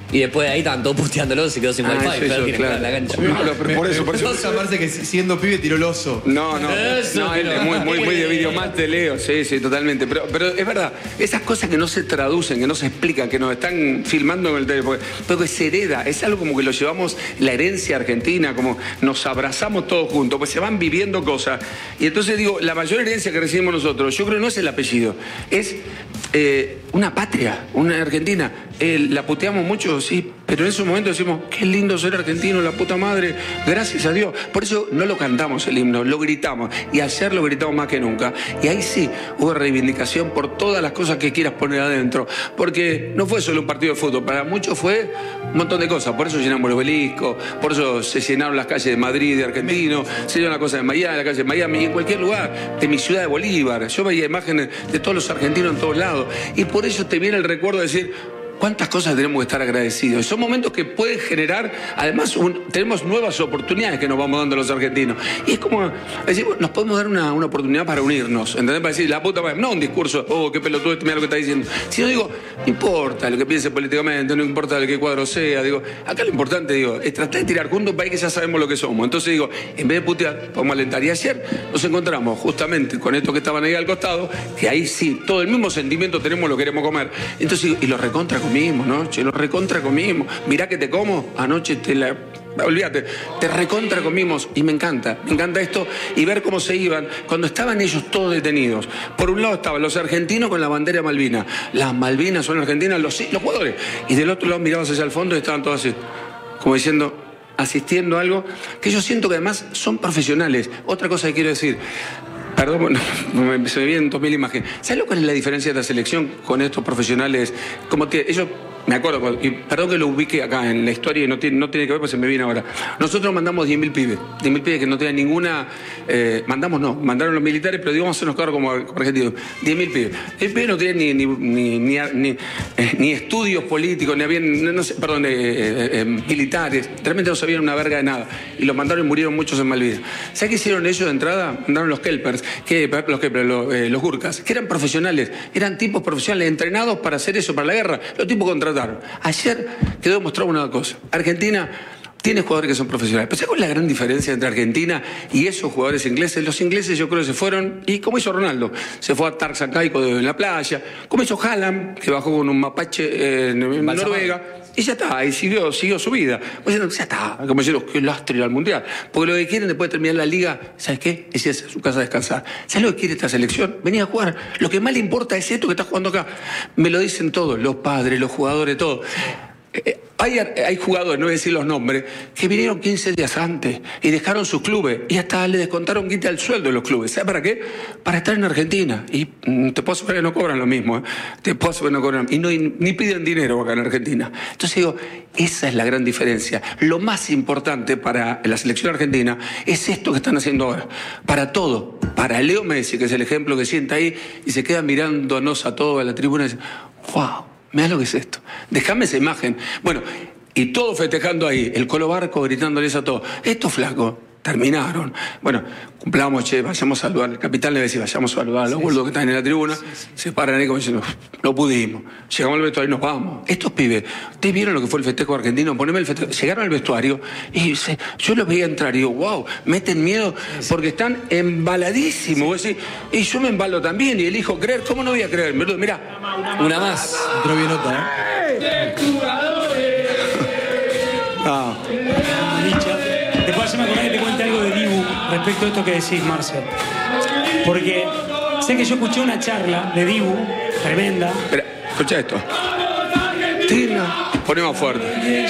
Y después de ahí estaban todos puteándolo, se quedó sin Ah, wifi, eso, pero eso, tiene claro. que ir a la cancha. No, pero por eso, por eso. Entonces, Marce, que siendo pibe tiró el oso. No, no, Eso, no, él es muy, muy, muy de videomate, Leo, sí, sí, totalmente. Pero, pero es verdad, esas cosas que no se traducen, que no se explican, que nos están filmando en el teléfono, pero que se hereda, es algo como que lo llevamos, la herencia argentina, como nos abrazamos todos juntos, pues se van viviendo cosas. Y entonces digo, la mayor herencia que recibimos nosotros, yo creo que no es el apellido, es eh, una patria, una Argentina. Eh, la puteamos mucho, sí, pero en ese momento decimos, qué lindo ser argentino, la puta madre, gracias a Dios. Por eso no lo cantamos el himno, lo gritamos. Y ayer lo gritamos más que nunca. Y ahí sí hubo reivindicación por todas las cosas que quieras poner adentro. Porque no fue solo un partido de fútbol, para muchos fue un montón de cosas. Por eso llenamos los obeliscos, por eso se llenaron las calles de Madrid, de Argentino, se llenaron las cosas de Miami, la calle de Miami, y en cualquier lugar, de mi ciudad de Bolívar. Yo veía imágenes de todos los argentinos en todos lados. Y por eso te viene el recuerdo de decir, ¿cuántas cosas tenemos que estar agradecidos? Y son momentos que pueden generar, además, un, tenemos nuevas oportunidades que nos vamos dando los argentinos. Y es como, decir, nos podemos dar una, una oportunidad para unirnos, ¿entendés? Para decir, la puta madre, no un discurso, oh, qué pelotudo, este, mira lo que está diciendo. Sino digo, no importa lo que piense políticamente, no importa de qué cuadro sea, digo, acá lo importante, digo, es tratar de tirar juntos un país que ya sabemos lo que somos. Entonces digo, en vez de putear, vamos a alentar. Y ayer nos encontramos justamente con estos que estaban ahí al costado, que ahí sí, todo el mismo sentimiento tenemos, lo queremos comer. Entonces digo, y lo recontra comimos, ¿no? Che, lo recontra comimos. Mirá que te como, anoche te la... Olvídate, te recontra comimos y me encanta, me encanta esto y ver cómo se iban cuando estaban ellos todos detenidos. Por un lado estaban los argentinos con la bandera Malvina, las Malvinas son argentinas, los, los jugadores, y del otro lado mirabas hacia el fondo y estaban todos así, como diciendo, asistiendo a algo que yo siento que además son profesionales. Otra cosa que quiero decir, perdón, no, se me vienen dos mil imágenes. ¿Sabes lo que es la diferencia de la selección con estos profesionales? Como que ellos, me acuerdo, y perdón que lo ubique acá en la historia y no tiene, no tiene que ver, pues se me viene ahora. Nosotros mandamos diez mil pibes, diez mil pibes que no tenían ninguna, eh, mandamos no, mandaron los militares, pero digamos hacernos cargo como argentinos, diez mil pibes. El pibe no tenía ni, ni, ni, ni, ni, eh, ni estudios políticos, ni habían, no sé, perdón, eh, eh, eh, militares, realmente no sabían una verga de nada. Y los mandaron y murieron muchos en Malvinas. ¿Sabes qué hicieron ellos de entrada? Mandaron los Kelpers, que, los, Kelpers, los, eh, los Gurkas, que eran profesionales, eran tipos profesionales entrenados para hacer eso, para la guerra. Los tipos contrataron. Ayer quedó demostrado una cosa. Argentina tiene jugadores que son profesionales. Pero ¿sabes cuál es la gran diferencia entre Argentina y esos jugadores ingleses? Los ingleses yo creo que se fueron, y como hizo Ronaldo, se fue a Tarzanaico en la playa, como hizo Haaland, que bajó con un mapache en, en Noruega, y ya está, y siguió, siguió su vida. Pues ya está, como diciendo, qué lastre al Mundial. Porque lo que quieren después de terminar la liga, ¿sabes qué? Es irse a su casa a descansar. ¿Sabes lo que quiere esta selección? Venir a jugar. Lo que más le importa es esto que está jugando acá. Me lo dicen todos, los padres, los jugadores, todos. Eh, hay, hay jugadores, no voy a decir los nombres, que vinieron quince días antes y dejaron sus clubes y hasta le descontaron quita el sueldo de los clubes. ¿Sabes para qué? Para estar en Argentina. Y mm, te puedo asegurar que no cobran lo mismo. ¿eh? Te puedo asegurar que no cobran. Y no, ni piden dinero acá en Argentina. Entonces digo, esa es la gran diferencia. Lo más importante para la selección argentina es esto que están haciendo ahora. Para todo. Para Leo Messi, que es el ejemplo que sienta ahí y se queda mirándonos a todos a la tribuna y dice, wow. Mirá lo que es esto. Déjame esa imagen. Bueno, y todos festejando ahí, el Colo Barco gritándoles a todos, estos flacos terminaron. Bueno, cumplamos, che, vayamos a saludar. El capitán le decía, vayamos a saludar a los gordos que están en la tribuna. Se paran ahí como diciendo, no pudimos. Llegamos al vestuario y nos vamos. Estos pibes, ¿ustedes vieron lo que fue el festejo argentino? Poneme el festejo. Llegaron al vestuario y se, yo los veía entrar y digo, wow, meten miedo porque están embaladísimos. Vos decís, y yo me embalo también y elijo creer. ¿Cómo no voy a creer? Mirá, una más. Entró bien otra, ¿eh? ah. Después se me acordé que te cuente algo de Dibu respecto a esto que decís, Marcel. Porque sé que yo escuché una charla de Dibu, tremenda. Espera, escucha esto. Tina, ponemos fuerte.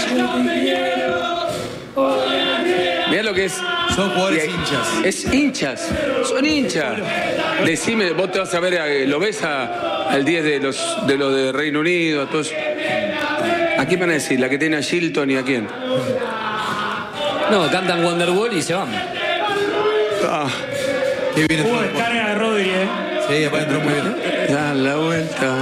Mirá lo que es. Son jugadores Y- hinchas. Es hinchas, son hinchas. Decime, vos te vas a ver, eh, lo ves a- al diez de los de los de Reino Unido, a todos. ¿A quién van a decir? ¿La que tiene a Shilton y a quién? No, cantan Wonderwall y se van. Ah, Qué bien Hubo entró. descarga de Rodri, ¿eh? Sí, aparte entró muy bien. da la vuelta.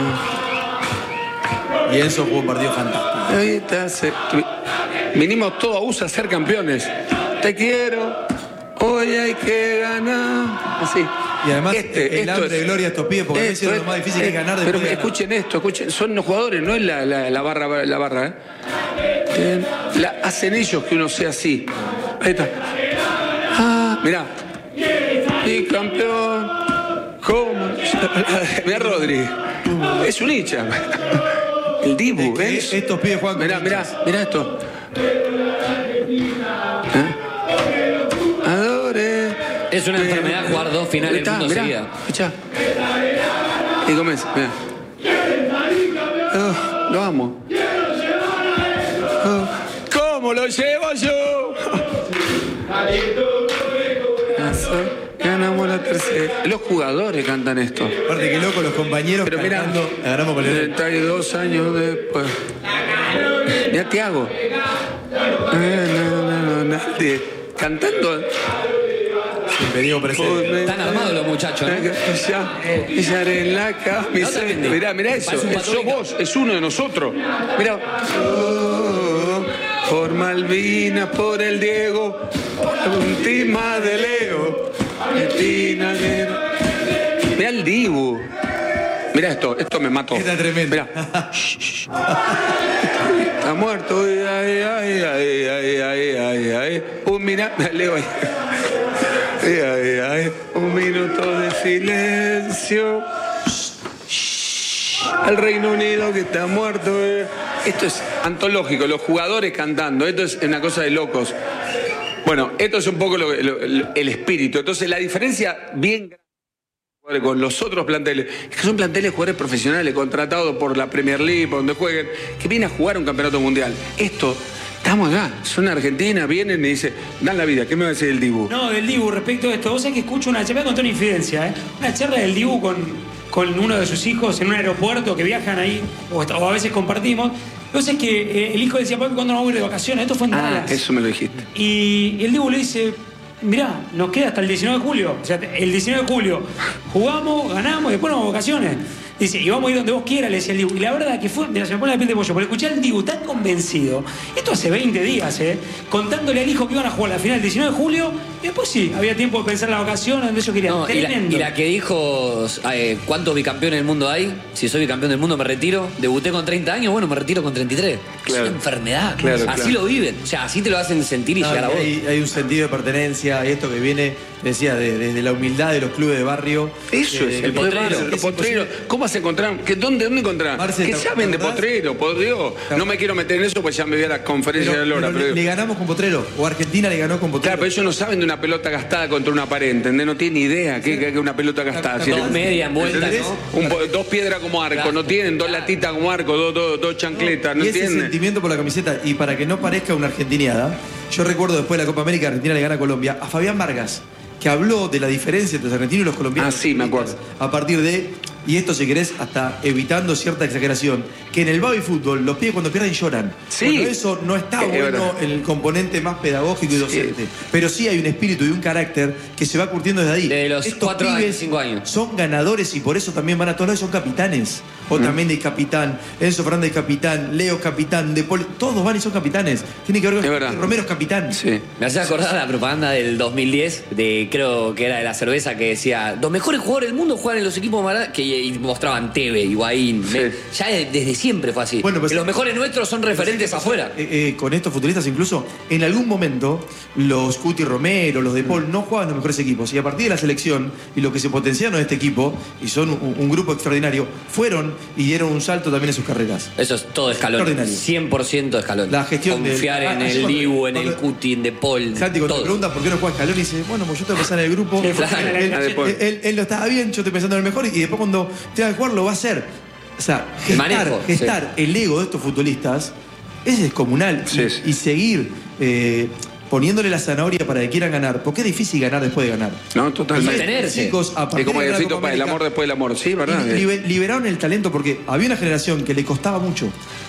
Y Enzo jugó un partido fantástico. Ahorita se- Vinimos todos a U S A a ser campeones. Te quiero, hoy hay que ganar. Así. Y además, Este, el esto hambre es- de gloria a estos pibes, porque a veces esto lo más difícil que es ganar Pero después de ganar. escuchen esto, escuchen. Son los jugadores, no es la, la, la barra, la barra, ¿eh? Eh, la- hacen ellos que uno sea así. Ahí está. Ah, mirá. Y campeón. ¿Cómo? Mirá Rodri. Es un hincha. El Dibu, Es que ¿ves? estos pibes juegan con Mirá, mirá, hinchas. mirá esto. ¿Eh? Adore. Es una enfermedad jugar dos finales del mundo mirá, seguidas. escuchá. Y comienza, mirá. Oh, lo amo. Oh, ¿cómo lo llevo yo? Ganamos la tercera. Los jugadores cantan esto. Aparte que loco, los compañeros Pero mirá, cantando, agarramos con el... treinta y dos años después. Mirá, te hago. Nadie. Cantando. Impedido presente. Están armados los muchachos, ¿no? Ya, ya en la camisa. No te vendí. Mirá, mirá eso. Parece un Es pato sos rica. vos, es uno de nosotros. Mirá. Oh, por Malvinas, por el Diego, por la última de Leo. Argentina, Leo. Mirá el Dibu. Mirá esto, esto me mató. Está tremendo. Mirá. Está muerto. Ay, ay, ay, ay, ay, ay, ay. Un minuto. Leo ahí. Ay, ay, ay. Un minuto de silencio. Al Reino Unido que está muerto. eh. Esto es antológico, los jugadores cantando. Esto es una cosa de locos. Bueno, esto es un poco lo- lo- lo- el espíritu. Entonces, la diferencia bien grande con los otros planteles es que son planteles de jugadores profesionales contratados por la Premier League, por donde jueguen, que vienen a jugar un campeonato mundial. Esto, estamos acá, son Argentina, vienen y dicen, dan la vida. ¿Qué me va a decir el Dibu? No, del Dibu, respecto a esto, vos sabés que escucho una charla, voy a contar una infidencia, ¿eh? Una charla del Dibu con, con uno de sus hijos en un aeropuerto que viajan ahí, o, o a veces compartimos. Vos sabés que eh, el hijo decía, papi, ¿cuándo nos vamos a ir de vacaciones? Esto fue en Ah, Dallas. eso me lo dijiste. Y el Dibu le dice, mirá, nos queda hasta el diecinueve de julio. O sea, el diecinueve de julio jugamos, ganamos y después nos vamos de vacaciones. Dice, y vamos a ir donde vos quieras, le decía el Dibu. Y la verdad que fue, mira, se me pone la piel de pollo, porque escuché al Dibu tan convencido, esto hace veinte días, ¿eh? Contándole al hijo que iban a jugar la final el diecinueve de julio, y después sí, había tiempo de pensar en las vacaciones, donde ellos querían. No, y, la, Tremendo. y la que dijo, eh, ¿cuántos bicampeones del mundo hay? Si soy bicampeón del mundo me retiro. Debuté con treinta años, bueno, me retiro con treinta y tres. Claro. Es una enfermedad. Claro, así claro. lo viven. O sea, así te lo hacen sentir y No, llegar a vos. hay, hay un sentido de pertenencia, y esto que viene, decía, de- desde la humildad de los clubes de barrio. Eso eh, es, el que- potrero. potrero. que Los es potreros. imposible. ¿Cómo se encontraron? ¿Qué, dónde, ¿Dónde encontraron? Marce, ¿Qué ¿te saben de acordás? potrero? Por Dios. No me quiero meter en eso porque ya me voy a la conferencia Pero, de Lora. pero Pero, le, le ganamos con Potrero, o Argentina le ganó con Potrero. claro, pero ellos no saben de una pelota gastada contra una pared, ¿entendés? No tienen ni idea que que es una pelota gastada. Dos Si le- medias envueltas, ¿entendés? ¿no? Un po- dos piedras como arco, Claro. no tienen dos latitas como arco, dos, dos, dos chancletas, ¿no y ese entienden? sentimiento por la camiseta, y para que no parezca una argentiniada, yo recuerdo después de la Copa América, Argentina le gana a Colombia, a Fabián Vargas, que habló de la diferencia entre los argentinos y los colombianos. Ah, sí, me acuerdo. A partir de, y esto si querés, hasta evitando cierta exageración, que en el baby fútbol los pibes cuando pierden lloran. Sí. Bueno, eso no está Es bueno verdad. en el componente más pedagógico y docente. Pero sí hay un espíritu y un carácter que se va curtiendo desde ahí. Desde los Estos cuatro años, pibes cinco años. son ganadores y por eso también van a todos lados y son capitanes. Otamendi es capitán, Enzo Fernández es capitán, Leo es capitán, De Paul, todos van y son capitanes. Tiene que ver Es con verdad. Romero es capitán. Sí. Me hace acordar la propaganda del dos mil diez, de creo que era de la cerveza, que decía, los mejores jugadores del mundo juegan en los equipos más grandes", que y mostraban Teve, Higuaín. Sí. Me- Ya de- desde siempre fue así. Bueno, pues- que los mejores nuestros son referentes afuera. Eh, eh, con estos futbolistas incluso, en algún momento los Cuti Romero, los De Paul no jugaban los mejores equipos y a partir de la selección y lo que se potenciaron en este equipo, y son un, un grupo extraordinario, fueron y dieron un salto también en sus carreras. Eso es todo escalón. Extraordinario. cien por ciento escalón. La gestión Confiar del- en ah, el cuando- Dibu, en el cuando- Cuti, en De Paul. Santi, cuando te todo. preguntan por qué no juega Scaloni, dice, bueno, pues yo tengo que pensar en el grupo. Sí, claro. él, Ah, él- después. él- él no estaba bien, yo estoy pensando en el mejor, y después cuando tenga que jugar lo va a hacer. O sea, El gestar, manejo, gestar el ego de estos futbolistas es descomunal. Sí, y, sí. y seguir eh, poniéndole la zanahoria para que quieran ganar, porque es difícil ganar después de ganar. No, totalmente. Mantenerse. Chicos, a Es partir como de la decir, Copa el América, amor después del amor. Sí, ¿verdad? li- libe- liberaron el talento porque había una generación que le costaba mucho.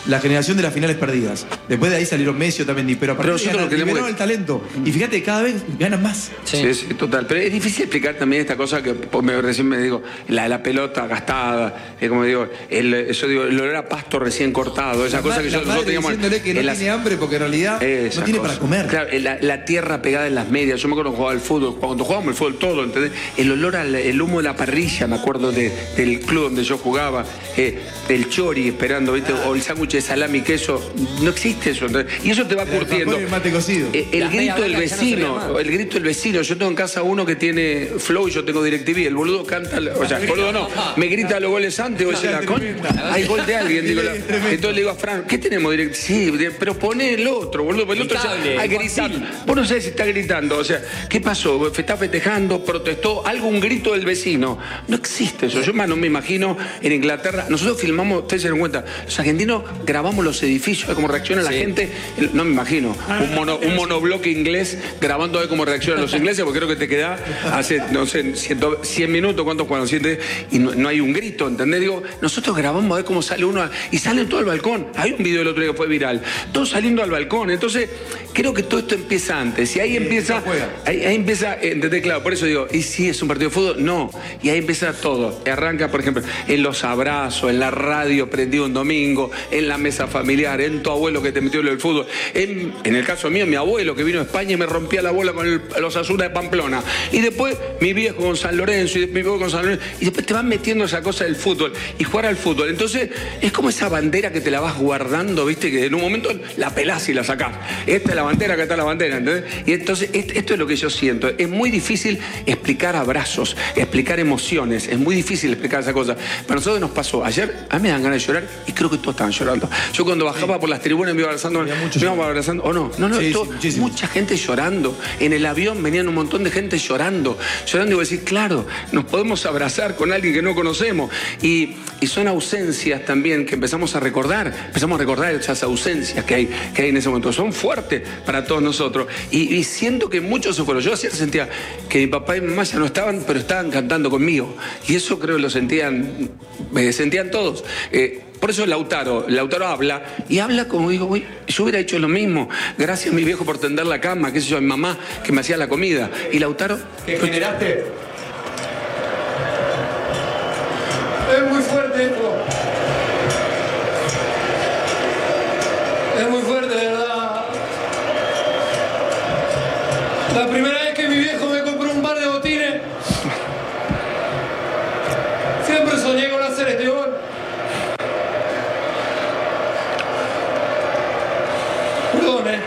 la generación de las finales perdidas. Después de ahí salieron Messi o también, pero a partir de ahí liberaron el talento. Y fíjate, cada vez ganan más. Sí. sí, sí, total. Pero es difícil explicar también esta cosa que me, recién me digo, la, la pelota gastada, es como digo, el, eso digo, el olor a pasto recién cortado, esa la cosa que yo, nosotros teníamos. Diciéndole que no las, tiene hambre porque en realidad no tiene cosa para comer. Claro, la, la tierra pegada en las medias. Yo me acuerdo cuando jugaba al fútbol, cuando jugábamos el fútbol todo, ¿entendés? El olor al el humo de la parrilla, me acuerdo de, del club donde yo jugaba, eh, el chori esperando, ¿viste? O el sándwich de salami y queso. No existe eso, ¿entendés? Y eso te va curtiendo. El mate cocido. Eh, el grito del vecino, no el grito del vecino. Yo tengo en casa uno que tiene flow y yo tengo DirecTV. El boludo canta, o sea, el boludo no, me grita los goles antes, o sea, la con... hay gol de alguien, digo, la... entonces le digo a Fran, ¿qué tenemos DirecTV? Sí, pero poné el otro, boludo, el otro ya, hay que gritar. Vos no sabés si está gritando, o sea, ¿qué pasó? ¿Está festejando? ¿Protestó? ¿Algo, un grito del vecino? No existe eso. Yo más no me imagino en Inglaterra. Nosotros filmamos, ustedes se dan cuenta, los argentinos grabamos los edificios, cómo reacciona la sí. gente. No me imagino un, mono, un monobloque inglés grabando a ver cómo reaccionan los ingleses, porque creo que te queda hace, no sé, cien minutos, ¿cuántos cuando siete? Y no, no hay un grito, ¿entendés? Digo, nosotros grabamos a ver cómo sale uno y salen todo al balcón. Hay un video del otro día que fue viral, todos saliendo al balcón. Entonces, creo que todo esto empieza antes. Y ahí empieza, ahí, ahí empieza, ¿entendés? Claro, por eso digo, ¿y si es un partido de fútbol? No. Y ahí empieza todo. Arranca, por ejemplo, en los abrazos, en la radio prendido un domingo, en la mesa familiar, en tu abuelo que te metió en el fútbol. En, en el caso mío, mi abuelo que vino a España y me rompía la bola con el, los Osasuna de Pamplona. Y después mi viejo con San Lorenzo, y mi viejo con San Lorenzo. Y después te van metiendo esa cosa del fútbol y jugar al fútbol. Entonces, es como esa bandera que te la vas guardando, ¿viste? Que en un momento la pelás y la sacás. Esta es la bandera, acá está la bandera, ¿entendés? Y entonces, esto es lo que yo siento. Es muy difícil explicar abrazos, explicar emociones. Es muy difícil explicar esa cosa. Para nosotros nos pasó. Ayer, a mí me dan ganas de llorar y creo que todos estaban llorando. Yo cuando bajaba sí. por las tribunas me iba abrazando, me iba abrazando, o no, no, no, sí, todo, sí, mucha gente llorando. En el avión venían un montón de gente llorando, llorando y voy a decir, claro, nos podemos abrazar con alguien que no conocemos. Y, y son ausencias también que empezamos a recordar, empezamos a recordar esas ausencias que hay, que hay en ese momento. Son fuertes para todos nosotros. Y, y siento que muchos se fueron. Yo ayer sentía que mi papá y mi mamá ya no estaban, pero estaban cantando conmigo. Y eso creo que lo sentían, me sentían todos. Eh, Por eso Lautaro, Lautaro habla, y habla como digo, uy, yo hubiera hecho lo mismo. Gracias a mi viejo por tender la cama, qué sé yo, a mi mamá que me hacía la comida. Y Lautaro... ¿Qué generaste? Es muy fuerte esto. Es muy fuerte, de verdad. La primera vez que mi viejo me compró un par de botines, siempre soñé con hacer este gol. Perdón, eh.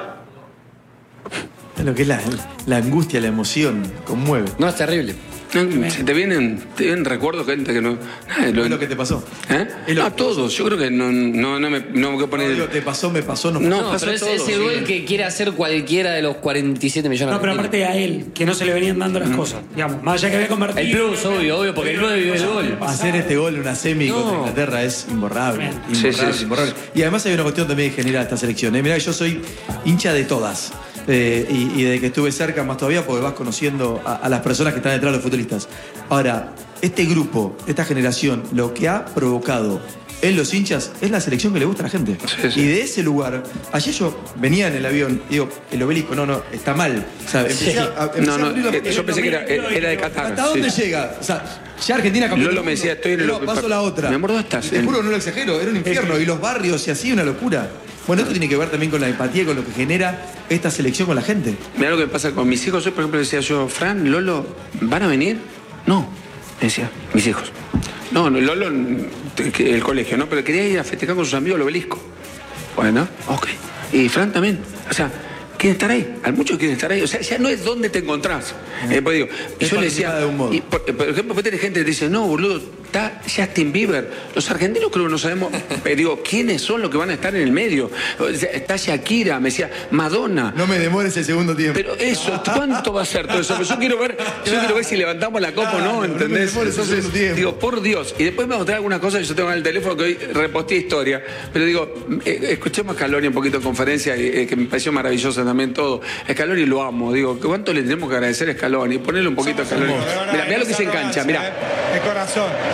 Es lo que es la, la angustia, la emoción, conmueve. No, es terrible. Se te vienen, te vienen recuerdos, gente que no... Nada, lo, es lo que te pasó. ¿Eh? Es lo a todos, yo creo que no, no, no me no me voy a poner... No, te pasó, me pasó, no pasó. No, no pero es ese gol sí. que quiere hacer cualquiera de los cuarenta y siete millones. No, pero aparte a él, que no se le venían dando las mm. cosas. Digamos, más allá que había convertido... El plus, obvio, obvio, porque el nueve vive el gol. Hacer este gol en una semi no. contra Inglaterra es imborrable. Imborrable, sí, sí, sí, imborrable. Y además hay una cuestión también general esta selección. ¿eh? Mirá, yo soy hincha de todas. Eh, y, y de que estuve cerca más todavía porque vas conociendo a, a las personas que están detrás de los futbolistas. Ahora, este grupo, esta generación, lo que ha provocado en los hinchas es la selección que le gusta a la gente. Sí, sí. Y de ese lugar, ayer yo venía en el avión y digo, el obelisco, no, no, está mal. O sea, empecé sí. a, a, empecé no, no, a abrir la, eh, yo pensé que era, era de Qatar. ¿Hasta dónde sí. llega? O sea, ya Argentina campeón. Lolo me decía, estoy en el... No, paso la otra. Mi amor, ¿dónde estás? Te juro, no lo exagero, era un infierno. Y los barrios y así, una locura. Bueno, esto tiene que ver también con la empatía, con lo que genera esta selección con la gente. Mirá lo que pasa con mis hijos. Hoy, por ejemplo, decía yo, Fran, Lolo, ¿van a venir? No, decía, mis hijos. No, no, Lolo, el colegio, ¿no? Pero quería ir a festejar con sus amigos al obelisco. Bueno, ok. Y Fran también. O sea, quieren estar ahí. Hay muchos que quieren estar ahí. O sea, ya no es dónde te encontrás. Eh, pues digo, y yo le decía, de un modo. Y por, por ejemplo, pues tenés gente que dice, no, boludo, está Justin Bieber. Los argentinos creo que no sabemos, pero digo, ¿quiénes son los que van a estar en el medio? Está Shakira, me decía, Madonna. No me demores el segundo tiempo. Pero eso, ¿cuánto va a ser todo eso? Pero yo quiero ver, yo quiero ver si levantamos la copa o no, ¿entendés? No me Entonces, digo, por Dios. Y después me mostré algunas cosas que yo tengo en el teléfono que hoy reposté historia. Pero digo, eh, escuchemos a Scaloni un poquito en conferencia, eh, que me pareció maravillosa también todo. A Scaloni lo amo. Digo, ¿cuánto le tenemos que agradecer a Scaloni? Ponerle un poquito a Scaloni. Mira, mira lo que se encancha, mira. De corazón.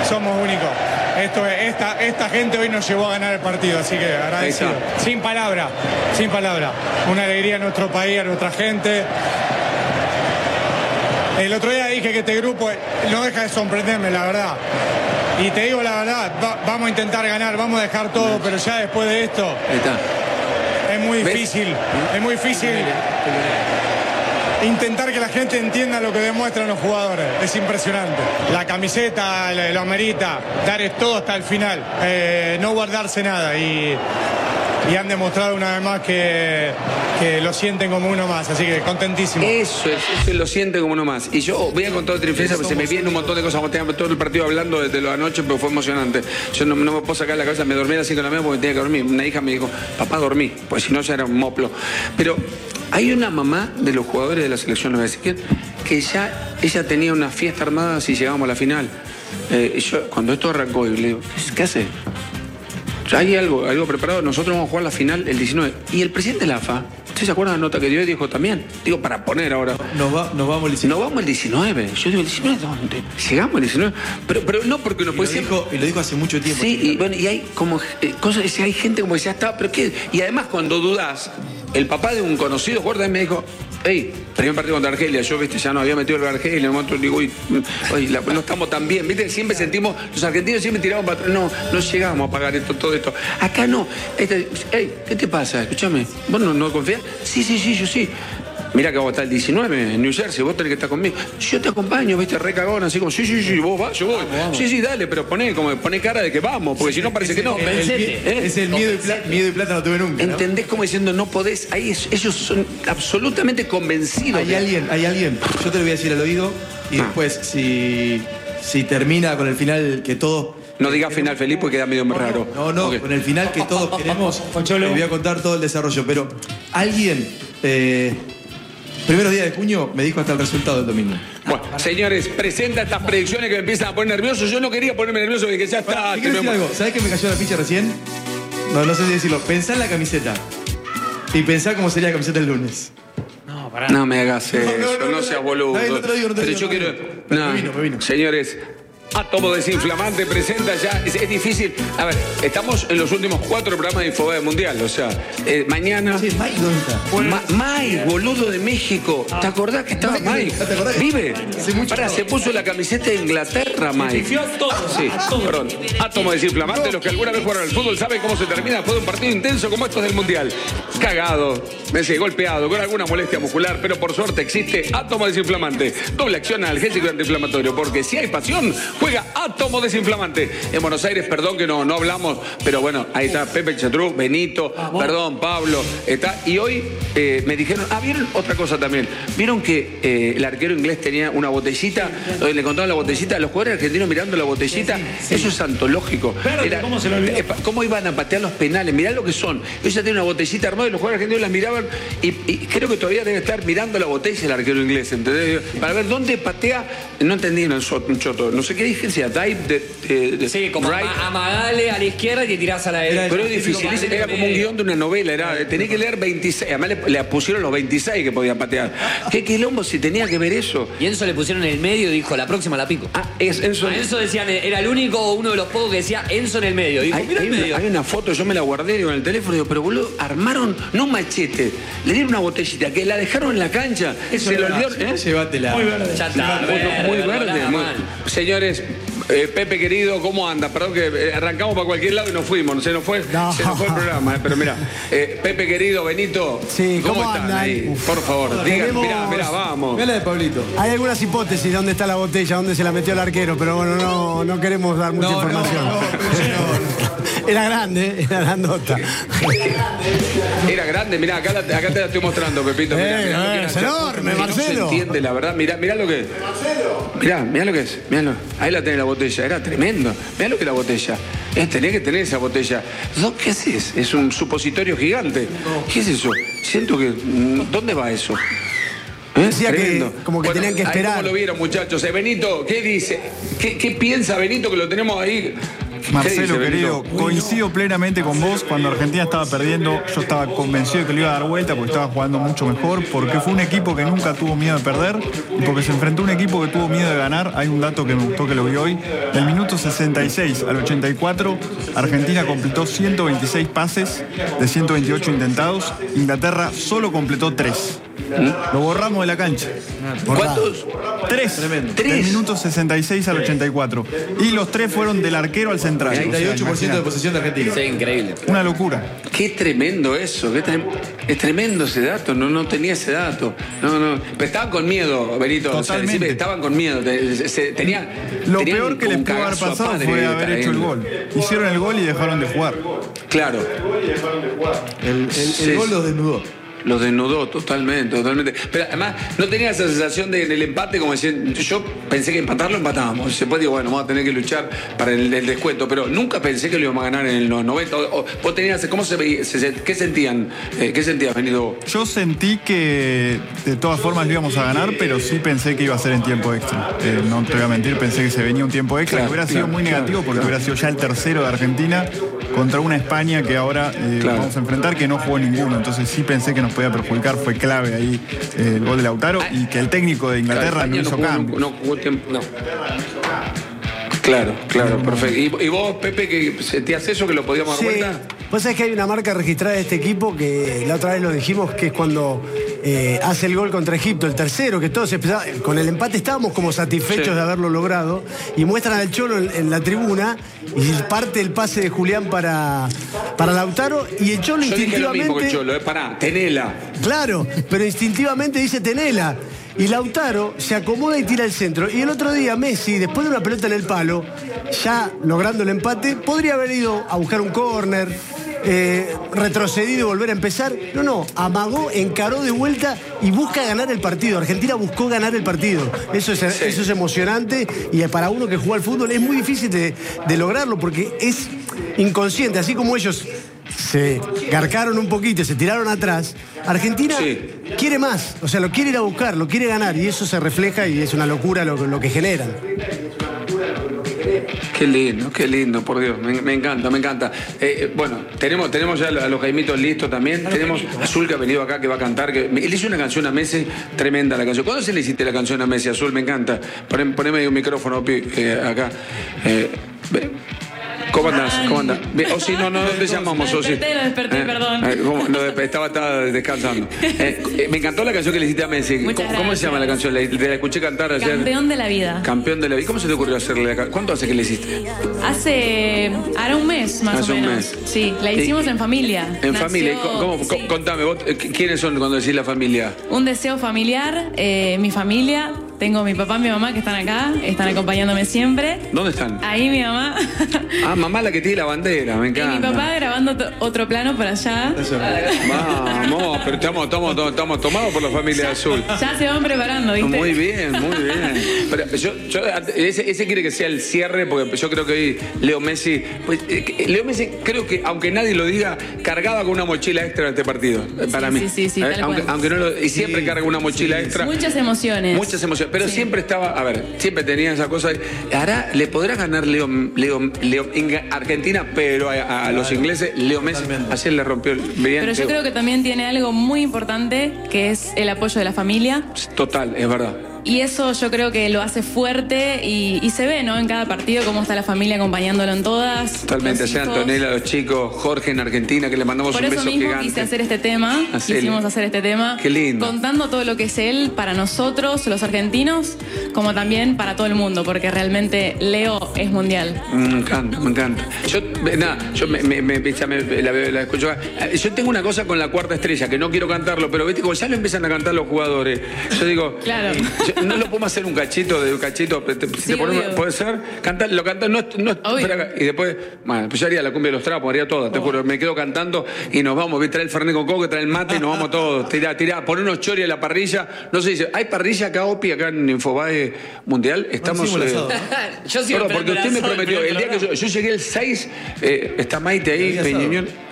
somos únicos. Esto es, esta, esta gente hoy nos llevó a ganar el partido, así que agradecido. Sin palabra, sin palabra. Una alegría a nuestro país, a nuestra gente. El otro día dije que este grupo no deja de sorprenderme, la verdad. Y te digo la verdad, va, vamos a intentar ganar, vamos a dejar todo, pero ya después de esto es muy difícil, es muy difícil intentar que la gente entienda lo que demuestran los jugadores. Es impresionante. La camiseta lo amerita, dar todo hasta el final, eh, no guardarse nada y... Y han demostrado una vez más que, que lo sienten como uno más, así que contentísimo. Eso es, eso lo siente como uno más. Y yo voy a contar otra diferencia porque se me viene un montón de cosas. Como tenía todo el partido hablando desde la noche, pero fue emocionante. Yo no, no me puedo sacar la cabeza, me dormí a las cinco de la mañana porque tenía que dormir. Una hija me dijo, papá, dormí, pues si no ya era un moplo. Pero hay una mamá de los jugadores de la selección, no voy a decir quién, que ya ella tenía una fiesta armada si llegábamos a la final. Eh, y yo, cuando esto arrancó, le digo, ¿qué hace? Hay algo, algo preparado, nosotros vamos a jugar la final el diecinueve. Y el presidente de la A F A, ¿usted se acuerda de la nota que dio y dijo también? Digo, para poner ahora. Nos, va, nos vamos el diecinueve. Nos vamos el diecinueve. Yo digo, ¿el diecinueve dónde? Llegamos el diecinueve. Pero, pero no porque no puede y ser. Lo dijo, y lo dijo hace mucho tiempo. Sí, y bueno, y hay como eh, cosas, hay gente como que ya está, pero ¿qué? Y además cuando dudás, el papá de un conocido jugador también me dijo, hey, primer partido contra Argelia, yo viste, ya no había metido el Argelia, en el momento digo, uy, uy la, no estamos tan bien, viste, siempre sentimos, los argentinos siempre tiramos para atrás, no, no llegamos a pagar esto, todo esto. Acá no, este, hey, ¿qué te pasa? Escúchame, ¿vos no, no confías? Sí, sí, sí, yo sí. Mira que vos estás el diecinueve en New Jersey, vos tenés que estar conmigo. Yo te acompaño, viste, re cagón, así como, sí, sí, sí, vos vas, yo voy. Vamos, vamos. Sí, sí, dale, pero poné, como, poné cara de que vamos, porque si no parece que no. El, el, ¿eh? Es el miedo y, plata, miedo y plata no tuve nunca, ¿no? ¿Entendés como diciendo no podés? Ahí es, ellos son absolutamente convencidos. Hay de... alguien, hay alguien, yo te lo voy a decir al oído y ah. después, si, si termina con el final que todos... No digas final feliz porque queda medio no, raro. No, no, okay. Con el final que todos queremos, les voy a contar todo el desarrollo, pero alguien... Eh, primeros días de junio me dijo hasta el resultado del domingo. Bueno, señores, presenta estas predicciones que me empiezan a poner nervioso. Yo no quería ponerme nervioso porque ya está. Bueno, decir algo? ¿Sabés que me cayó la ficha recién? No, no sé si decirlo. Pensá en la camiseta. Y pensá cómo sería la camiseta el lunes. No, pará. No me hagas eso, no, no, no, no, no seas boludo. No, no te lo digo, no te Pero digo, yo no quiero. Pero no, me vino, me vino. Señores. Átomo Desinflamante presenta ya, es, es difícil. A ver, estamos en los últimos cuatro programas de Infobay Mundial, o sea, eh, mañana. Sí, Mike, ¿dónde está? Ma, Mike, boludo de México. Ah. ¿Te acordás que estaba Mike? Mike? ¿Te acordás? Vive. Pará, se puso la camiseta de Inglaterra, Mike. Se a todo. Sí, perdón. Átomo Desinflamante, los que alguna vez jugaron al fútbol saben cómo se termina después de un partido intenso como estos del Mundial. Cagado, me sé, golpeado, con alguna molestia muscular, pero por suerte existe Átomo Desinflamante. Doble acción analgésico y antiinflamatorio, porque si hay pasión, juega Átomo Desinflamante. En Buenos Aires, perdón que no, no hablamos, pero bueno, ahí está Pepe Chatrú, Benito, perdón, Pablo, está. Y hoy eh, me dijeron, ah, ¿vieron otra cosa también? ¿Vieron que eh, el arquero inglés tenía una botellita? Donde le contaban la botellita, los jugadores argentinos mirando la botellita, sí, sí. Eso es antológico. Era, ¿Cómo se lo olvidó? Eh, ¿Cómo iban a patear los penales? Mirá lo que son. Ellos ya tienen una botellita armada y los jugadores argentinos las miraban y, y creo que todavía debe estar mirando la botella el arquero inglés, ¿entendés? Para ver dónde patea, no entendí, no, un choto, no sé qué dije, decía, dive de, de, de sí, como right. amagale a la izquierda y te tirás a la derecha. Pero es difícil, era como un guión de una novela, era, tenía que leer veintiséis, además le, le pusieron los veintiséis que podían patear. ¿Qué quilombo si tenía que ver eso? Y Enzo le pusieron en el medio y dijo, la próxima la pico. Ah, es Enzo. A Enzo decían, era el único o uno de los pocos que decía Enzo en el medio. Dijo, hay, hay, el medio. Una, hay una foto, yo me la guardé digo, en el teléfono, digo, pero boludo, armaron, no un machete, le dieron una botellita que la dejaron en la cancha, eso se lo olvidaron, ¿eh? Llévatela. Muy verde. Ya está, muy verde. Muy verde muy... Señores, Eh, Pepe querido, ¿cómo anda? Perdón que eh, arrancamos para cualquier lado y nos fuimos, se nos fue, no. se nos fue el programa, eh, pero mira, eh, Pepe querido, Benito, sí, ¿cómo, ¿cómo están ahí? Uf. Por favor, digan, mirá, mirá, vamos. Mira la de Pablito. Hay algunas hipótesis de dónde está la botella, dónde se la metió el arquero, pero bueno, no, no queremos dar mucha no, información. No, no, no. Era grande, era grandota. Era grande, mirá, acá, la, acá te la estoy mostrando, Pepito. Mirá, eh, mirá eh, es enorme, no Marcelo. No se entiende, la verdad, mirá, mirá lo que es. Marcelo. Mirá, mirá lo que es, mirá, ahí la tenés la botella, era tremendo. Mirá lo que es la botella. Eh, tenés que tener esa botella. ¿Qué haces? Es un supositorio gigante. ¿Qué es eso? Siento que... ¿Dónde va eso? ¿Eh? Decía que como que bueno, tenían que esperar. ¿Cómo lo vieron, muchachos? Eh, Benito, ¿qué dice? ¿Qué, ¿Qué piensa Benito que lo tenemos ahí? Marcelo, querido, coincido plenamente con vos. Cuando Argentina estaba perdiendo, yo estaba convencido de que lo iba a dar vuelta porque estaba jugando mucho mejor, porque fue un equipo que nunca tuvo miedo de perder y porque se enfrentó a un equipo que tuvo miedo de ganar. Hay un dato que me gustó que lo vi hoy. Del minuto sesenta y seis al ochenta y cuatro, Argentina completó ciento veintiséis pases de ciento veintiocho intentados. Inglaterra solo completó tres. Lo borramos de la cancha. ¿Cuántos? Tres. Del minuto sesenta y seis al ochenta y cuatro. Y los tres fueron del arquero al central. treinta y ocho por ciento de posesión de Argentina. Sí, increíble. Una locura. Qué tremendo eso, qué trem- es tremendo ese dato, no, no tenía ese dato. No, no. Pero estaban con miedo, Benito. Totalmente. O sea, estaban con miedo. Se, se, tenía, Lo tenían peor que un les pudo haber cagazo pasado padre fue haber ahí. hecho el gol. Hicieron el gol y dejaron de jugar. Claro. El, el- el Sí. gol los desnudó. Los desnudó totalmente, totalmente. Pero además, no tenía esa sensación de en el empate, como decir, yo pensé que empatarlo, empatábamos. Después digo, bueno, vamos a tener que luchar para el, el descuento. Pero nunca pensé que lo íbamos a ganar en los noventa. O, o, vos tenías, ¿cómo se veía? Se, se, ¿Qué sentían? Eh, ¿Qué sentías, Benito? Yo sentí que de todas formas lo íbamos a ganar, pero sí pensé que iba a ser en tiempo extra. Eh, no te voy a mentir, pensé que se venía un tiempo extra, Claro, que hubiera claro, sido muy claro, negativo porque claro. hubiera sido ya el tercero de Argentina contra una España que ahora eh, Claro. vamos a enfrentar, que no jugó ninguno. Entonces sí pensé que nos podía perjudicar. Fue clave ahí eh, el gol de Lautaro y que el técnico de Inglaterra Claro, no España hizo jugó, cambio. No, no jugó tiempo. No. Claro, claro, perfecto. ¿Y, y vos, Pepe, que sentías eso, que lo podíamos dar Sí. vuelta? Vos sabés que hay una marca registrada de este equipo que la otra vez lo dijimos, que es cuando eh, hace el gol contra Egipto, el tercero, que todos empezaban, con el empate estábamos como satisfechos Sí. de haberlo logrado, y muestran al Cholo en, en la tribuna, y parte el pase de Julián para, para Lautaro, y el Cholo Yo dije lo mismo que instintivamente... el Cholo, eh, pará, tenela. Claro, pero instintivamente dice Tenela. Y Lautaro se acomoda y tira el centro. Y el otro día Messi, después de una pelota en el palo, ya logrando el empate, podría haber ido a buscar un córner, eh, retrocedido y volver a empezar. No, no, amagó, encaró de vuelta y busca ganar el partido. Argentina buscó ganar el partido. Eso es, Sí. eso es emocionante y para uno que juega al fútbol es muy difícil de, de lograrlo porque es inconsciente. Así como ellos se garcaron un poquito, se tiraron atrás, Argentina Sí. quiere más, o sea, lo quiere ir a buscar, lo quiere ganar y eso se refleja y es una locura lo, lo que generan. Qué lindo, qué lindo, por Dios, me, me encanta, me encanta. Eh, eh, bueno, tenemos, tenemos ya a los Jaimitos listos también. Tenemos a Azul que ha venido acá, que va a cantar. Que, él hizo una canción a Messi, tremenda la canción. ¿Cuándo se le hiciste la canción a Messi, Azul? Me encanta. Poné- Poneme ahí un micrófono Pi, eh, acá. Eh, ve- ¿Cómo andás? ¿Cómo andás? Bien, O si no, no, no te llamamos, Lo Osi. desperté, lo desperté, perdón. eh, ¿cómo? No, despe- estaba, estaba descansando. Eh, eh, me encantó la canción que le hiciste a Messi. Muchas ¿Cómo, cómo se gracias. llama la canción? La, te la escuché cantar ayer. Campeón de la vida. Campeón de la vida. ¿Cómo se te ocurrió hacerle la ca- ¿Cuánto hace que le hiciste? Hace. Hará un mes más Hace o un menos. mes. Sí, la hicimos Y- en familia. En Nació- familia. ¿Y co- ¿Cómo, sí. co- Contame, vos, eh, ¿quiénes son cuando decís la familia? Un deseo familiar, eh, mi familia. Tengo mi papá y mi mamá que están acá, están acompañándome siempre. ¿Dónde están? Ahí mi mamá. Ah, mamá la que tiene la bandera, me Y encanta. mi papá grabando to- otro plano por allá. Vamos, pero estamos, estamos, estamos tomados por la familia Azul. Ya se van preparando, ¿viste? Muy bien, muy bien. Pero yo, yo- ese, ese quiere que sea el cierre, porque yo creo que hoy Leo Messi, pues, eh, Leo Messi creo que, aunque nadie lo diga, cargaba con una mochila extra en este partido, eh, para Sí, mí. sí, sí, sí, Eh, tal aunque, cual. aunque no lo, y siempre carga una mochila extra. Muchas emociones. Muchas emociones, pero Sí. siempre estaba, a ver, siempre tenía esa cosa. de, Ahora le podrá ganar Leo, Leo, Leo Inga- Argentina, pero a, a los ingleses, Leo Messi, ayer le rompió el bien. Pero yo Leo. creo que también tiene algo muy importante, que es el apoyo de la familia. Total, es verdad. Y eso yo creo que lo hace fuerte y, y se ve, ¿no? En cada partido cómo está la familia acompañándolo en todas. Totalmente, los sea hijos. Antonella, los chicos, Jorge en Argentina, que le mandamos Por un eso beso mismo gigante. quise hacer este tema, Hacele. quisimos hacer este tema. Qué lindo. Contando todo lo que es él para nosotros, los argentinos, como también para todo el mundo, porque realmente Leo es mundial. Me encanta, me encanta. Yo, eh, nada, yo me, me, me- ya me- la, la escucho acá. Eh, Yo tengo una cosa con la cuarta estrella, que no quiero cantarlo, pero viste, como ya lo empiezan a cantar los jugadores. Yo digo, Claro. yo- no lo podemos hacer un cachito de un cachito. te- te- Sí, te ponemos- obvio. puede ser, cantar, lo cantan, no, es- no es- Obvio. espera, y después, bueno, pues yo haría la cumbia de los trapos, haría toda, te juro, me quedo cantando y nos vamos, ¿viste? Trae el fernet con coco, trae el mate y nos vamos todos, tirá, tirá, poner unos choris a la parrilla, no sé, dice, ¿hay parrilla acá, Opi, acá en Infobae Mundial? Estamos... hicimos el eh, asado, Yo sigo Perdón, porque esperando usted me el asado prometió, del el día que programa. yo, yo llegué el seis, eh, está Maite ahí, Había asado. Peñuñón.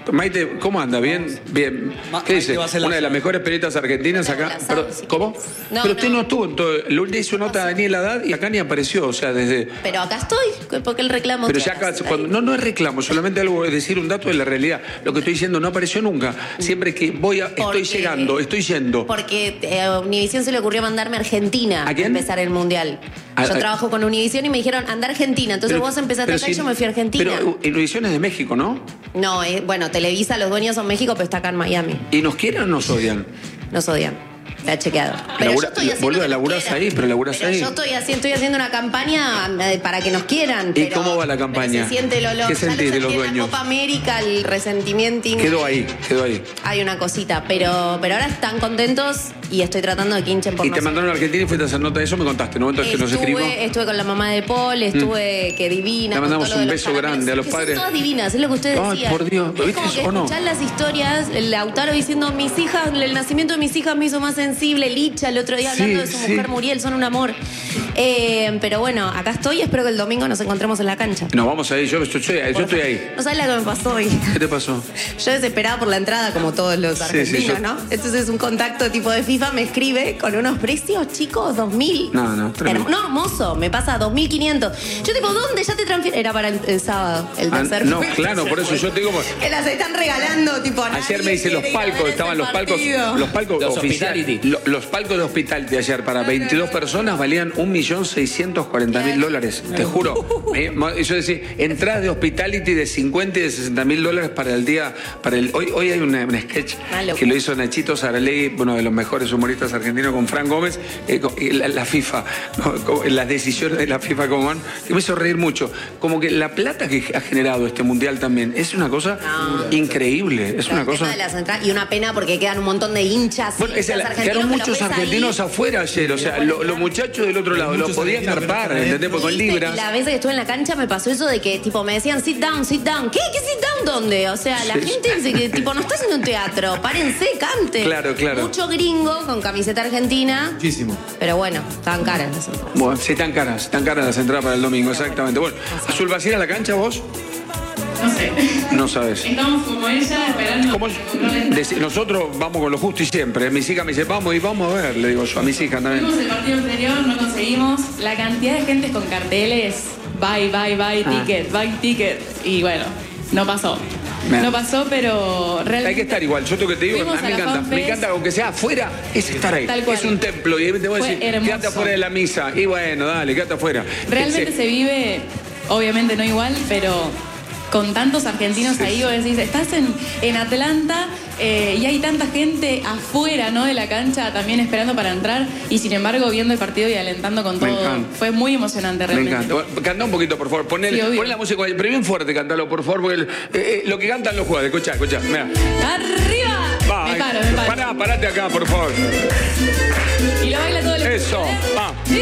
Maite, ¿cómo anda? ¿Bien? Bien. ¿Qué dice? Una de las mejores periodistas argentinas acá. Pero, ¿Cómo? No, Pero usted no. no estuvo en todo. Le hizo nota a Daniel Haddad y acá ni apareció. O sea, desde. Pero acá estoy, porque el reclamo. Pero que ya acá, hagas, cuando, no, no es reclamo, solamente algo es decir un dato de la realidad. Lo que estoy diciendo no apareció nunca. Siempre que voy a. Porque- Estoy llegando, estoy yendo. Porque eh, a Univisión se le ocurrió mandarme a Argentina ¿A quién? empezar el mundial. A- Yo a- trabajo con Univisión y me dijeron anda a Argentina. Entonces Pero- vos empezaste pero acá si- y yo me fui a Argentina. Pero Univisión es de México, ¿no? No, eh, bueno, Televisa, los dueños son México, pero está acá en Miami. ¿Y nos quieren o nos odian? Nos odian. Está chequeado. Pero Labura- yo estoy haciendo boluda, que nos laburás quieran. ahí, pero laburás Pero ahí. yo estoy haciendo, estoy haciendo una campaña eh, para que nos quieran. ¿Y pero- cómo va la pero campaña? Se siente el olor. ¿Qué Ya sentís lo de los sentí en dueños? la Copa América, el resentimiento. Quedó ahí, quedó ahí. Hay una cosita, pero, pero ahora están contentos y estoy tratando de que hinchen por Y te nosotros. mandaron a Argentina y fuiste a hacer nota de eso, me contaste, ¿no? Entonces que nos escribimos. Estuve, estuve con la mamá de Paul, estuve, que divina. Le con mandamos todo lo un de los beso caramelos, grande a los que padres. Son todas divinas, es lo que ustedes Ay, decían. por Dios, Es ¿viste como que eso o no? escuchar las historias, el Lautaro diciendo, mis hijas, el nacimiento de mis hijas me hizo más sensible, Licha el otro día Sí, hablando de su sí. mujer Muriel, son un amor. Eh, pero bueno, acá estoy, espero que el domingo nos encontremos en la cancha. Nos vamos ahí, yo, yo, yo- yo estoy ahí. No sabes lo que me pasó hoy. ¿Qué te pasó? Yo desesperada por la entrada, como todos los Sí, argentinos, sí, yo- ¿no? Entonces un contacto tipo de FIFA me escribe con unos precios, chicos, dos mil. No, no, tremendo. Herm- No, hermoso, me pasa dos mil quinientos. Yo tipo, ¿dónde ya te transfiero? Era para el, el sábado, el Ah, tercer no, juego. claro, por eso yo te digo. Que las están regalando, tipo, Ayer nadie me dice los quiere ir a ver palcos, ese estaban los palcos, partido. los palcos Los oficiales. hospitality. Lo- Los palcos de hospitality ayer para veintidós personas valían un millón seiscientos cuarenta mil dólares. Te juro. Eh, ma- Yo decía, entradas de hospitality de cincuenta y de sesenta mil dólares para el día. Para el, hoy, hoy hay una- un sketch Malo. que lo hizo Nachito Saralegui, uno de los mejores humoristas argentinos, con Fran Gómez, eh, con- y la, la FIFA, ¿no? Como las decisiones de la FIFA como van, que me hizo reír mucho. Como que la plata que ha generado este mundial también es una cosa No. increíble. Es Pero una el tema cosa. de las entradas- y una pena porque quedan un montón de hinchas. Bueno, hinchas esa- argentinos quedaron que lo muchos ves ahí. argentinos afuera ayer, o sea, lo- los muchachos del otro lado lo muchos podían argentinos que no arpar, están ¿entendés? Porque con ¿Viste? libras. Y la vez que estuve en la cancha me pasó eso de que tipo me decían sit down, sit down. ¿Qué? ¿Qué sit down dónde? O sea, la Sí. gente dice que tipo no está haciendo un teatro, párense, cante. Claro, claro. Mucho gringo con camiseta argentina, Muchísimo. pero bueno, estaban caras las entradas. Bueno, sí, están caras, están caras las entradas para el domingo, exactamente. Bueno, ¿Azul vas a ir a la cancha vos? No sé. No sabes. Estamos como ella esperando. ¿Cómo? Deci- Nosotros vamos con lo justo y siempre. Mis hijas me dicen, vamos y vamos a ver, le digo yo a mis hijas también. Fuimos el partido anterior, no conseguimos. La cantidad de gente con carteles, buy, buy, buy, Ah. ticket, buy, ticket. Y bueno, no pasó. Me- No pasó, pero realmente. Hay que estar igual, yo tengo que te digo, a Fuimos mí a me la encanta, fanfest. me encanta, aunque sea afuera, es estar ahí. Tal cual. Es un templo y te voy a Fue decir, hermoso. quédate afuera de la misa. Y bueno, dale, quédate afuera. Realmente Sí. se vive, obviamente no igual, pero con tantos argentinos ahí, vos decís, estás en, en Atlanta eh, y hay tanta gente afuera, ¿no? De la cancha también esperando para entrar y sin embargo viendo el partido y alentando con Me todo. encanta. Fue muy emocionante Me realmente. encanta. Bueno, canta un poquito, por favor. Poné, Sí, obvio. poné la música, pero bien fuerte, cántalo, por favor, porque el- eh, eh, lo que cantan los jugadores. Escuchá, escuchá, mira. ¡Arriba! Va, me paro, me paro. Pará, parate acá, por favor. Y lo baila todo el equipo, Eso, ¿eh? va. Sí.